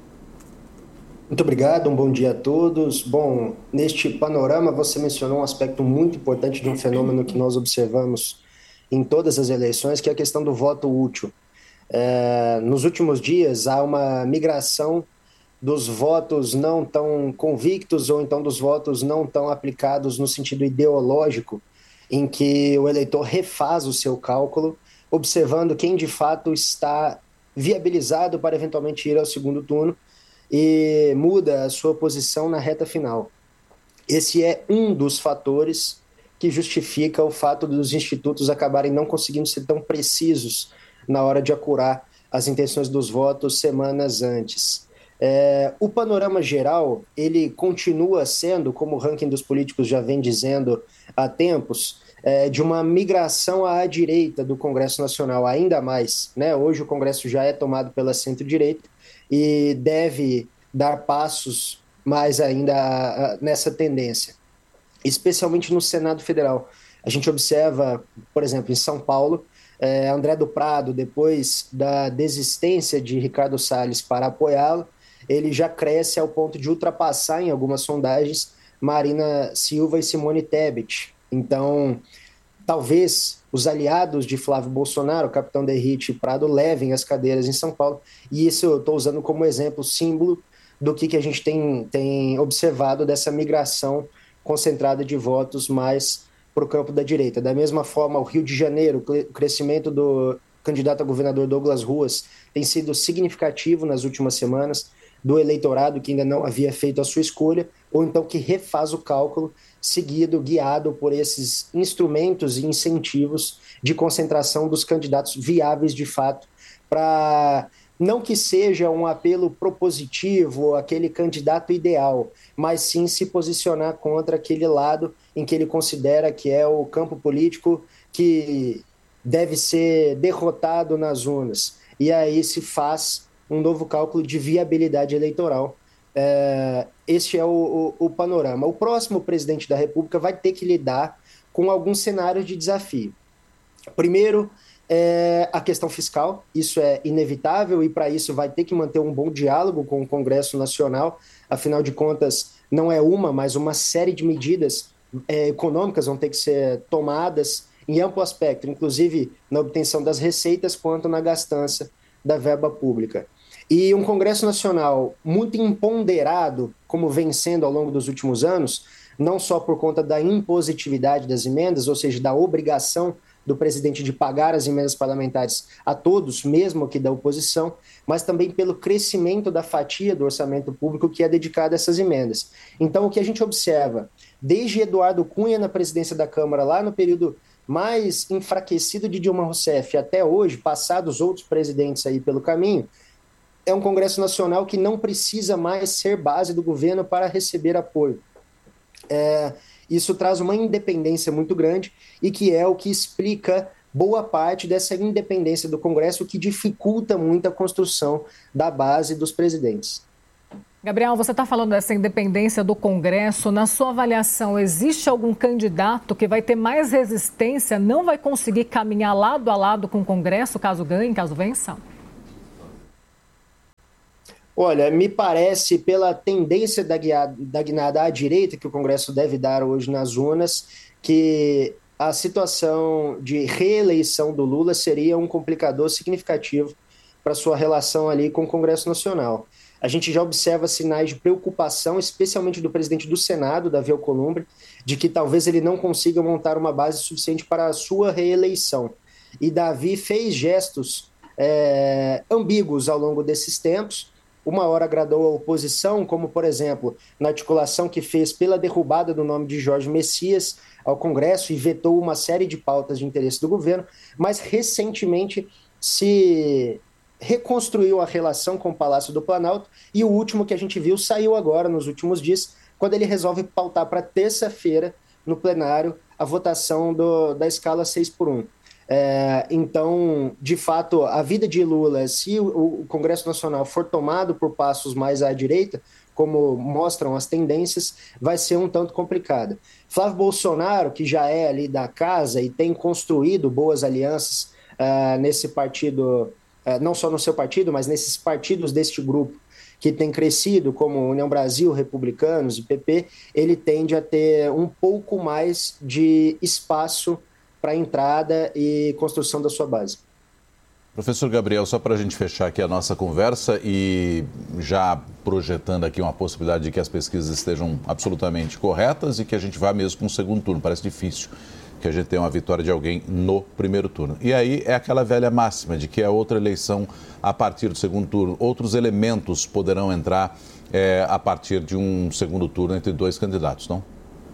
Muito obrigado, um bom dia a todos. Bom, neste panorama você mencionou um aspecto muito importante de um fenômeno que nós observamos em todas as eleições, que é a questão do voto útil. É, nos últimos dias há uma migração dos votos não tão convictos ou então dos votos não tão aplicados no sentido ideológico, em que o eleitor refaz o seu cálculo, observando quem de fato está viabilizado para eventualmente ir ao segundo turno e muda a sua posição na reta final. Esse é um dos fatores que justifica o fato dos institutos acabarem não conseguindo ser tão precisos na hora de apurar as intenções dos votos semanas antes. É, o panorama geral, ele continua sendo, como o ranking dos políticos já vem dizendo há tempos, é, de uma migração à direita do Congresso Nacional, ainda mais, né? Hoje o Congresso já é tomado pela centro-direita e deve dar passos mais ainda a, a, nessa tendência, especialmente no Senado Federal. A gente observa, por exemplo, em São Paulo, é, André do Prado, depois da desistência de Ricardo Salles para apoiá-lo, ele já cresce ao ponto de ultrapassar em algumas sondagens Marina Silva e Simone Tebet. Então, talvez os aliados de Flávio Bolsonaro, Capitão Derrite e Prado, levem as cadeiras em São Paulo. E isso eu estou usando como exemplo, símbolo do que, que a gente tem, tem observado dessa migração concentrada de votos mais para o campo da direita. Da mesma forma, o Rio de Janeiro, o crescimento do candidato a governador Douglas Ruas tem sido significativo nas últimas semanas, do eleitorado que ainda não havia feito a sua escolha, ou então que refaz o cálculo, seguido, guiado por esses instrumentos e incentivos de concentração dos candidatos viáveis de fato, para não que seja um apelo propositivo, aquele candidato ideal, mas sim se posicionar contra aquele lado em que ele considera que é o campo político que deve ser derrotado nas urnas. E aí se faz um novo cálculo de viabilidade eleitoral. É, este é o, o, o panorama. O próximo presidente da República vai ter que lidar com alguns cenários de desafio. Primeiro, é a questão fiscal, isso é inevitável e para isso vai ter que manter um bom diálogo com o Congresso Nacional, afinal de contas não é uma, mas uma série de medidas é, econômicas vão ter que ser tomadas em amplo aspecto, inclusive na obtenção das receitas quanto na gastança da verba pública. E um Congresso Nacional muito imponderado, como vem sendo ao longo dos últimos anos, não só por conta da impositividade das emendas, ou seja, da obrigação do presidente de pagar as emendas parlamentares a todos, mesmo que da oposição, mas também pelo crescimento da fatia do orçamento público que é dedicada a essas emendas. Então, o que a gente observa, desde Eduardo Cunha na presidência da Câmara, lá no período mais enfraquecido de Dilma Rousseff até hoje, passados outros presidentes aí pelo caminho, é um Congresso Nacional que não precisa mais ser base do governo para receber apoio. É, isso traz uma independência muito grande e que é o que explica boa parte dessa independência do Congresso, que dificulta muito a construção da base dos presidentes. Gabriel, você está falando dessa independência do Congresso. Na sua avaliação, existe algum candidato que vai ter mais resistência, não vai conseguir caminhar lado a lado com o Congresso, caso ganhe, caso vença? Olha, me parece, pela tendência da, guiada, da guinada à direita que o Congresso deve dar hoje nas urnas, que a situação de reeleição do Lula seria um complicador significativo para sua relação ali com o Congresso Nacional. A gente já observa sinais de preocupação, especialmente do presidente do Senado, Davi Alcolumbre, de que talvez ele não consiga montar uma base suficiente para a sua reeleição. E Davi fez gestos é, ambíguos ao longo desses tempos. Uma hora agradou a oposição, como, por exemplo, na articulação que fez pela derrubada do nome de Jorge Messias ao Congresso e vetou uma série de pautas de interesse do governo, mas recentemente se reconstruiu a relação com o Palácio do Planalto, e o último que a gente viu saiu agora, nos últimos dias, quando ele resolve pautar para terça-feira, no plenário, a votação do, da escala seis por um. É, então, de fato, a vida de Lula, se o, o Congresso Nacional for tomado por passos mais à direita, como mostram as tendências, vai ser um tanto complicada. Flávio Bolsonaro, que já é ali da casa e tem construído boas alianças uh, nesse partido, uh, não só no seu partido, mas nesses partidos deste grupo que tem crescido, como União Brasil, Republicanos e P P, ele tende a ter um pouco mais de espaço para a entrada e construção da sua base. Professor Gabriel, só para a gente fechar aqui a nossa conversa e já projetando aqui uma possibilidade de que as pesquisas estejam absolutamente corretas e que a gente vá mesmo com o segundo turno. Parece difícil que a gente tenha uma vitória de alguém no primeiro turno. E aí é aquela velha máxima de que a outra eleição a partir do segundo turno, outros elementos poderão entrar é, a partir de um segundo turno entre dois candidatos, não?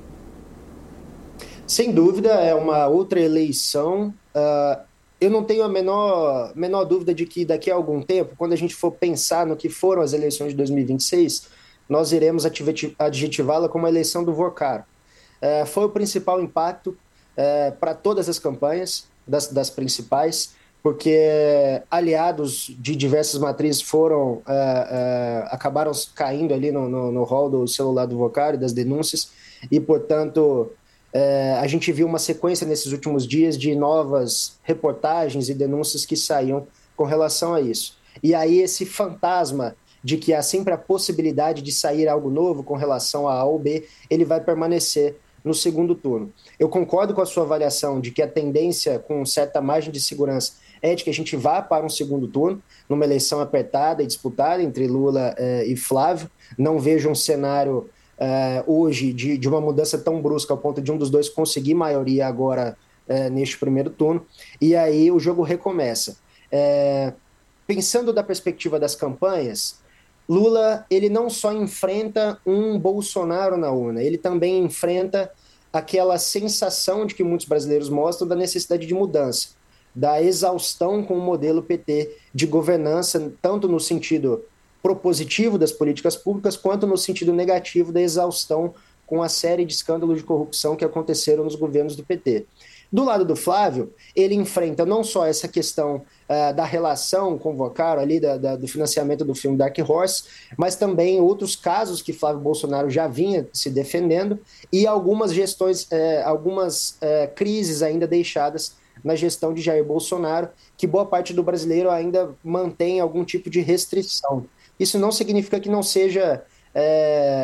Sem dúvida, é uma outra eleição. Uh, eu não tenho a menor, menor dúvida de que daqui a algum tempo, quando a gente for pensar no que foram as eleições de dois mil e vinte e seis, nós iremos adjetivá-la como a eleição do Vorcaro. Uh, foi o principal impacto uh, para todas as campanhas, das, das principais, porque aliados de diversas matrizes foram, uh, uh, acabaram caindo ali no, no, no rol do celular do Vorcaro e das denúncias, e, portanto... É, a gente viu uma sequência nesses últimos dias de novas reportagens e denúncias que saíam com relação a isso. E aí esse fantasma de que há sempre a possibilidade de sair algo novo com relação a A ou B, ele vai permanecer no segundo turno. Eu concordo com a sua avaliação de que a tendência, com certa margem de segurança, é de que a gente vá para um segundo turno, numa eleição apertada e disputada entre Lula eh, e Flávio. Não vejo um cenário... Uh, hoje, de, de uma mudança tão brusca ao ponto de um dos dois conseguir maioria agora uh, neste primeiro turno, e aí o jogo recomeça. Uh, pensando da perspectiva das campanhas, Lula, ele não só enfrenta um Bolsonaro na urna, ele também enfrenta aquela sensação de que muitos brasileiros mostram da necessidade de mudança, da exaustão com o modelo P T de governança, tanto no sentido propositivo das políticas públicas, quanto no sentido negativo da exaustão com a série de escândalos de corrupção que aconteceram nos governos do P T. Do lado do Flávio, ele enfrenta não só essa questão uh, da relação com o Vorcaro, ali da, da, do financiamento do filme Dark Horse, mas também outros casos que Flávio Bolsonaro já vinha se defendendo e algumas gestões, uh, algumas uh, crises ainda deixadas na gestão de Jair Bolsonaro, que boa parte do brasileiro ainda mantém algum tipo de restrição. Isso não significa que não seja é,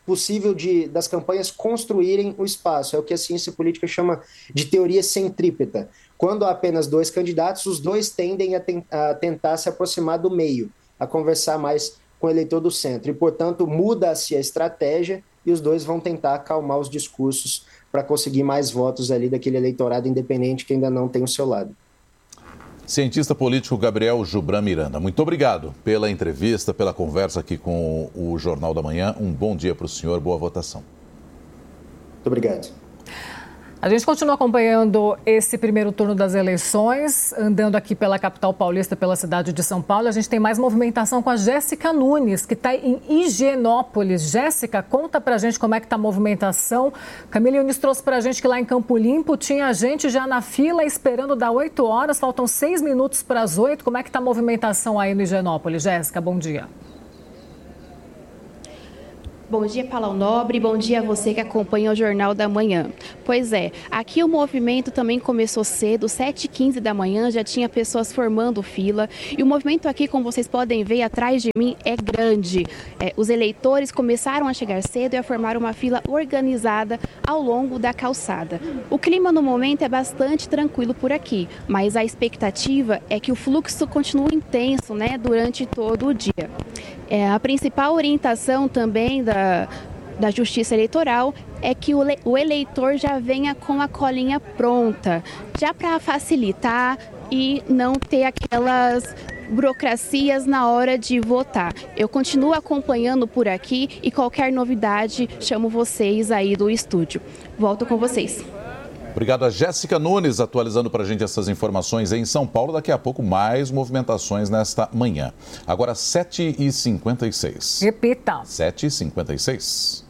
possível de, das campanhas construírem o espaço. É o que a ciência política chama de teoria centrípeta. Quando há apenas dois candidatos, os dois tendem a, ten, a tentar se aproximar do meio, a conversar mais com o eleitor do centro. E, portanto, muda-se a estratégia e os dois vão tentar acalmar os discursos para conseguir mais votos ali daquele eleitorado independente que ainda não tem o seu lado. Cientista político Gabriel Jubran Miranda, muito obrigado pela entrevista, pela conversa aqui com o Jornal da Manhã. Um bom dia para o senhor, boa votação. Muito obrigado. A gente continua acompanhando esse primeiro turno das eleições, andando aqui pela capital paulista, pela cidade de São Paulo. A gente tem mais movimentação com a Jéssica Nunes, que está em Higienópolis. Jéssica, conta pra gente como é que está a movimentação. Camila Nunes trouxe pra gente que lá em Campo Limpo tinha gente já na fila esperando dar oito horas, faltam seis minutos para as oito. Como é que está a movimentação aí no Higienópolis? Jéssica, bom dia. Bom dia, Paula Nobre. Bom dia a você que acompanha o Jornal da Manhã. Pois é, aqui o movimento também começou cedo, sete e quinze da manhã, já tinha pessoas formando fila. E o movimento aqui, como vocês podem ver atrás de mim, é grande. É, os eleitores começaram a chegar cedo e a formar uma fila organizada ao longo da calçada. O clima no momento é bastante tranquilo por aqui, mas a expectativa é que o fluxo continue intenso, né, durante todo o dia. É, a principal orientação também da, da Justiça Eleitoral é que o, o eleitor já venha com a colinha pronta, já para facilitar e não ter aquelas burocracias na hora de votar. Eu continuo acompanhando por aqui e qualquer novidade chamo vocês aí do estúdio. Volto com vocês. Obrigado a Jéssica Nunes, atualizando para a gente essas informações em São Paulo. Daqui a pouco, mais movimentações nesta manhã. Agora, sete e cinquenta e seis. Repita. sete e cinquenta e seis.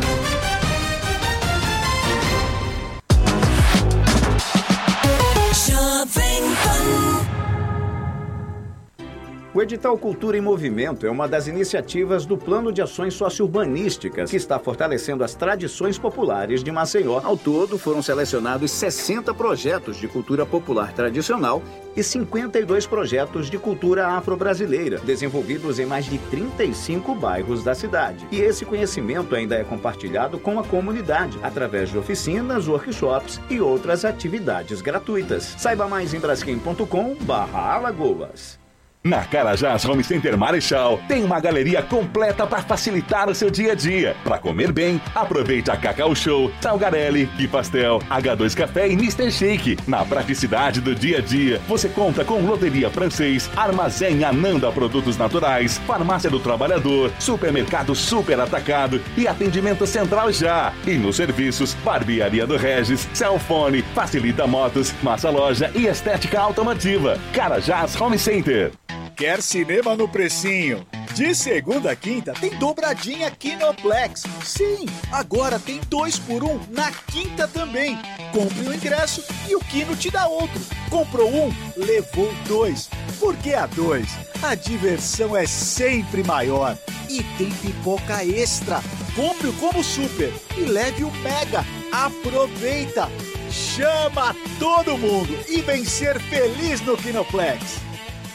O edital Cultura em Movimento é uma das iniciativas do Plano de Ações Sociourbanísticas, que está fortalecendo as tradições populares de Maceió. Ao todo, foram selecionados sessenta projetos de cultura popular tradicional e cinquenta e dois projetos de cultura afro-brasileira, desenvolvidos em mais de trinta e cinco bairros da cidade. E esse conhecimento ainda é compartilhado com a comunidade, através de oficinas, workshops e outras atividades gratuitas. Saiba mais em braskem ponto com barra Alagoas. Na Carajás Home Center Marechal, tem uma galeria completa para facilitar o seu dia a dia. Para comer bem, aproveite a Cacau Show, Salgarelli, Que Pastel, H dois Café e mister Shake. Na praticidade do dia a dia, você conta com Loteria Francês, Armazém Ananda Produtos Naturais, Farmácia do Trabalhador, Supermercado Super Atacado e Atendimento Central Já. E nos serviços, Barbearia do Regis, Cellfone, Facilita Motos, Massa Loja e Estética Automotiva. Carajás Home Center. Quer cinema no precinho? De segunda a quinta tem dobradinha Kinoplex. Sim, agora tem dois por um na quinta também. Compre o ingresso e o Kino te dá outro. Comprou um, levou dois. Porque a dois, a diversão é sempre maior. E tem pipoca extra. Compre o Combo Super e leve o Mega. Aproveita! Chama todo mundo e vem ser feliz no Kinoplex.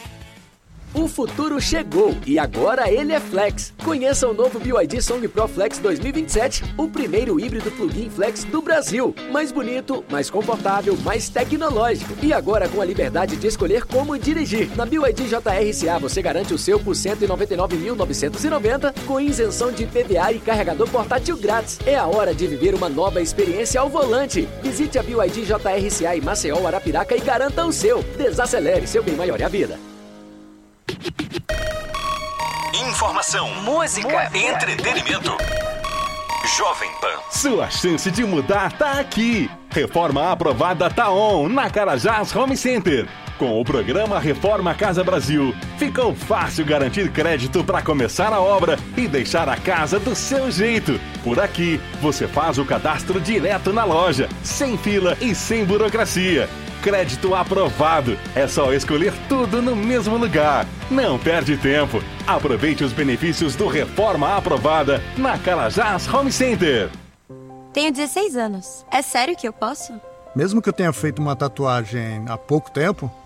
O futuro chegou e agora ele é Flex. Conheça o novo B Y D Song Pro Flex dois mil e vinte e sete, o primeiro híbrido plug-in Flex do Brasil. Mais bonito, mais confortável, mais tecnológico. E agora com a liberdade de escolher como dirigir. Na B Y D J R C A você garante o seu por cento e noventa e nove mil novecentos e noventa reais com isenção de I P V A e carregador portátil grátis. É a hora de viver uma nova experiência ao volante. Visite a B Y D J R C A em Maceió, Arapiraca e garanta o seu. Desacelere, seu bem maior é a vida. Informação, música, entretenimento. Jovem Pan. Sua chance de mudar tá aqui. Reforma aprovada tá on na Carajás Home Center. Com o programa Reforma Casa Brasil, ficou fácil garantir crédito para começar a obra e deixar a casa do seu jeito. Por aqui, você faz o cadastro direto na loja, sem fila e sem burocracia. Crédito aprovado. É só escolher tudo no mesmo lugar. Não perde tempo. Aproveite os benefícios do Reforma Aprovada na Carajás Home Center. Tenho dezesseis anos. É sério que eu posso? Mesmo que eu tenha feito uma tatuagem há pouco tempo,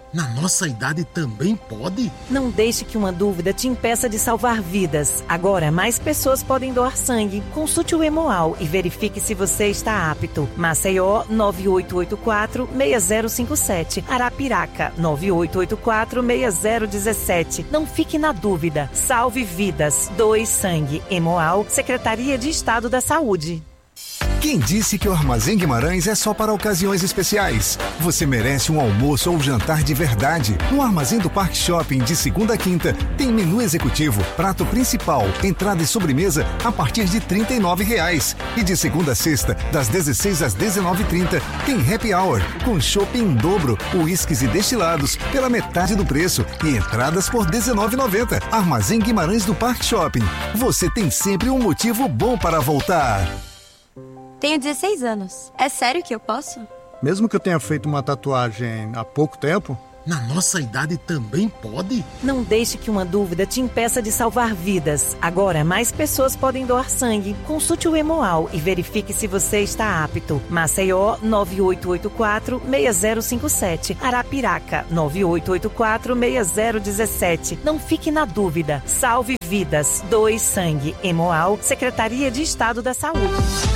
Na nossa idade também pode? Não deixe que uma dúvida te impeça de salvar vidas. Agora, mais pessoas podem doar sangue. Consulte o Hemoal e verifique se você está apto. Maceió, nove oito oito quatro, seis zero cinco sete. Arapiraca, nove oito oito quatro, seis zero um sete. Não fique na dúvida. Salve vidas. Doe sangue. Hemoal, Secretaria de Estado da Saúde. Quem disse que o Armazém Guimarães é só para ocasiões especiais? Você merece um almoço ou jantar de verdade. No Armazém do Parque Shopping, de segunda a quinta, tem menu executivo, prato principal, entrada e sobremesa a partir de trinta e nove reais. E de segunda a sexta, das dezesseis às dezenove e trinta, tem happy hour, com chopp em dobro, uísques e destilados pela metade do preço e entradas por dezenove reais e noventa centavos. Armazém Guimarães do Parque Shopping. Você tem sempre um motivo bom para voltar. Tenho dezesseis anos. É sério que eu posso? Mesmo que eu tenha feito uma tatuagem há pouco tempo? Na nossa idade também pode? Não deixe que uma dúvida te impeça de salvar vidas. Agora, mais pessoas podem doar sangue. Consulte o Hemoal e verifique se você está apto. Maceió, nove oito oito quatro, seis zero cinco sete. Arapiraca, nove oito oito quatro, seis zero um sete. Não fique na dúvida. Salve vidas. Doe sangue. Hemoal, Secretaria de Estado da Saúde.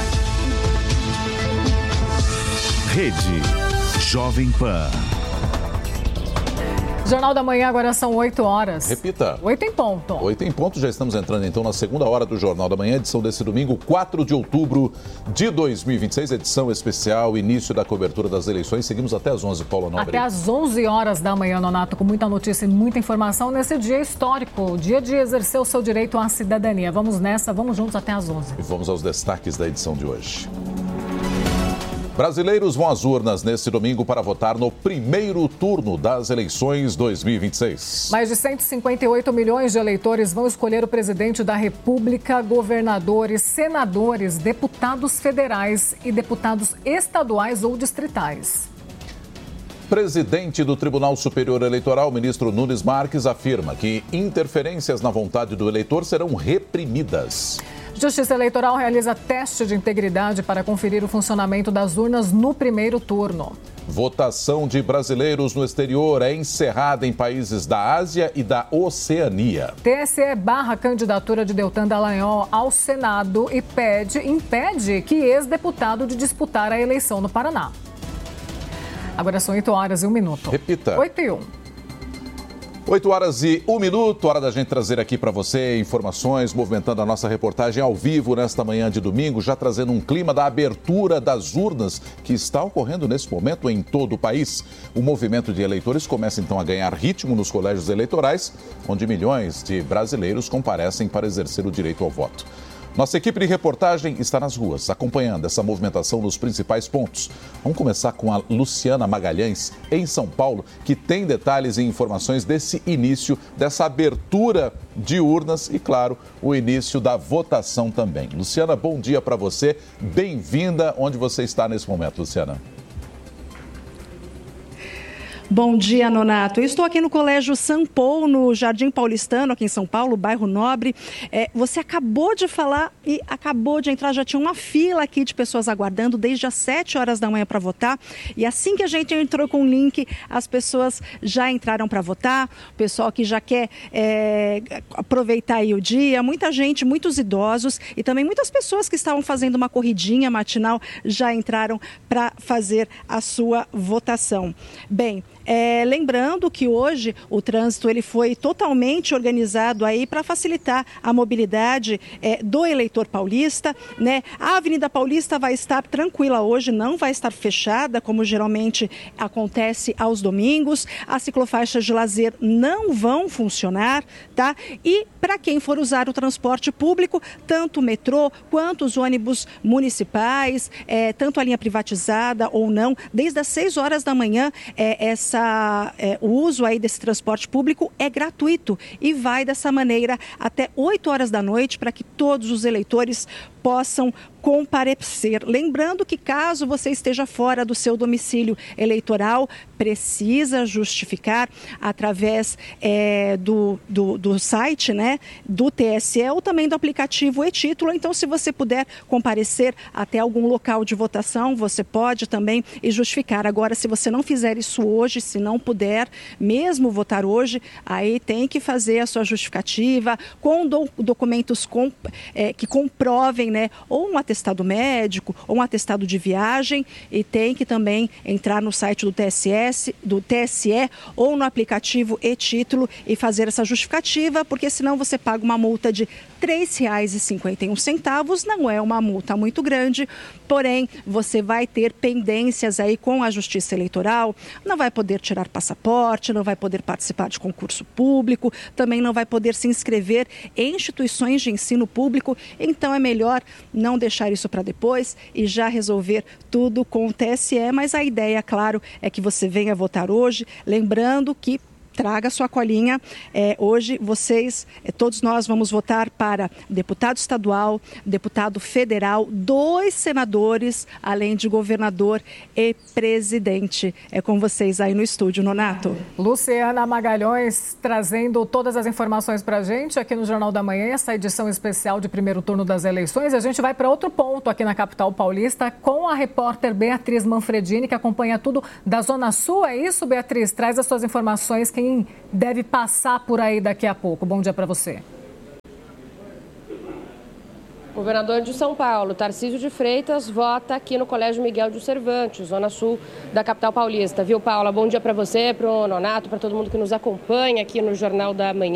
Rede Jovem Pan. Jornal da Manhã, agora são oito horas. Repita. oito em ponto. oito em ponto, já estamos entrando então na segunda hora do Jornal da Manhã, edição desse domingo, quatro de outubro de dois mil e vinte e seis, edição especial, início da cobertura das eleições. Seguimos até às onze, Paula Nobre. Até às onze horas da manhã, Nonato, com muita notícia e muita informação nesse dia histórico, dia de exercer o seu direito à cidadania. Vamos nessa, vamos juntos até às onze. E vamos aos destaques da edição de hoje. Brasileiros vão às urnas neste domingo para votar no primeiro turno das eleições dois mil e vinte e seis. Mais de cento e cinquenta e oito milhões de eleitores vão escolher o presidente da República, governadores, senadores, deputados federais e deputados estaduais ou distritais. Presidente do Tribunal Superior Eleitoral, ministro Nunes Marques, afirma que interferências na vontade do eleitor serão reprimidas. Justiça Eleitoral realiza teste de integridade para conferir o funcionamento das urnas no primeiro turno. Votação de brasileiros no exterior é encerrada em países da Ásia e da Oceania. T S E barra candidatura de Deltan Dallagnol ao Senado e pede, impede que ex-deputado de disputar a eleição no Paraná. Agora são oito horas e um minuto. Repita. oito e um. oito horas e um minuto, hora da gente trazer aqui para você informações, movimentando a nossa reportagem ao vivo nesta manhã de domingo, já trazendo um clima da abertura das urnas que está ocorrendo nesse momento em todo o país. O movimento de eleitores começa então a ganhar ritmo nos colégios eleitorais, onde milhões de brasileiros comparecem para exercer o direito ao voto. Nossa equipe de reportagem está nas ruas, acompanhando essa movimentação nos principais pontos. Vamos começar com a Luciana Magalhães, em São Paulo, que tem detalhes e informações desse início, dessa abertura de urnas e, claro, o início da votação também. Luciana, bom dia para você. Bem-vinda. Onde você está nesse momento, Luciana? Bom dia, Nonato. Eu estou aqui no Colégio Sampou, no Jardim Paulistano, aqui em São Paulo, bairro Nobre. É, você acabou de falar e acabou de entrar, já tinha uma fila aqui de pessoas aguardando desde as sete horas da manhã para votar. E assim que a gente entrou com o link, as pessoas já entraram para votar. O pessoal que já quer é, aproveitar aí o dia. Muita gente, muitos idosos e também muitas pessoas que estavam fazendo uma corridinha matinal já entraram para fazer a sua votação. Bem, É, lembrando que hoje o trânsito ele foi totalmente organizado aí para facilitar a mobilidade é, do eleitor paulista, né? A Avenida Paulista vai estar tranquila hoje, não vai estar fechada, como geralmente acontece aos domingos. As ciclofaixas de lazer não vão funcionar, tá? E para quem for usar o transporte público, tanto o metrô quanto os ônibus municipais, é, tanto a linha privatizada ou não, desde as seis horas da manhã, é, essa Essa, é, o uso aí desse transporte público é gratuito e vai dessa maneira até oito horas da noite para que todos os eleitores possam comparecer. Lembrando que caso você esteja fora do seu domicílio eleitoral, precisa justificar através é, do, do, do site, né, do T S E ou também do aplicativo e-Título. Então, se você puder comparecer até algum local de votação, você pode também e justificar. Agora, se você não fizer isso hoje, se não puder mesmo votar hoje, aí tem que fazer a sua justificativa com do, documentos com, é, que comprovem, né, ou um atestado médico ou um atestado de viagem, e tem que também entrar no site do T S E, do T S E ou no aplicativo e-Título e fazer essa justificativa, porque senão você paga uma multa de três reais e cinquenta e um centavos, não é uma multa muito grande, porém você vai ter pendências aí com a Justiça Eleitoral, não vai poder tirar passaporte, não vai poder participar de concurso público, também não vai poder se inscrever em instituições de ensino público, então é melhor não deixar isso para depois e já resolver tudo com o T S E, mas a ideia, claro, é que você venha votar hoje, lembrando que traga sua colinha. É, hoje vocês, é, todos nós vamos votar para deputado estadual, deputado federal, dois senadores, além de governador e presidente. É com vocês aí no estúdio, Nonato. Luciana Magalhães trazendo todas as informações para a gente aqui no Jornal da Manhã, essa edição especial de primeiro turno das eleições. A gente vai para outro ponto aqui na capital paulista com a repórter Beatriz Manfredini, que acompanha tudo da Zona Sul. É isso, Beatriz? Traz as suas informações. Quem deve passar por aí daqui a pouco. Bom dia para você. O governador de São Paulo, Tarcísio de Freitas, vota aqui no Colégio Miguel de Cervantes, Zona Sul da capital paulista. Viu, Paula? Bom dia para você, para o Nonato, para todo mundo que nos acompanha aqui no Jornal da Manhã.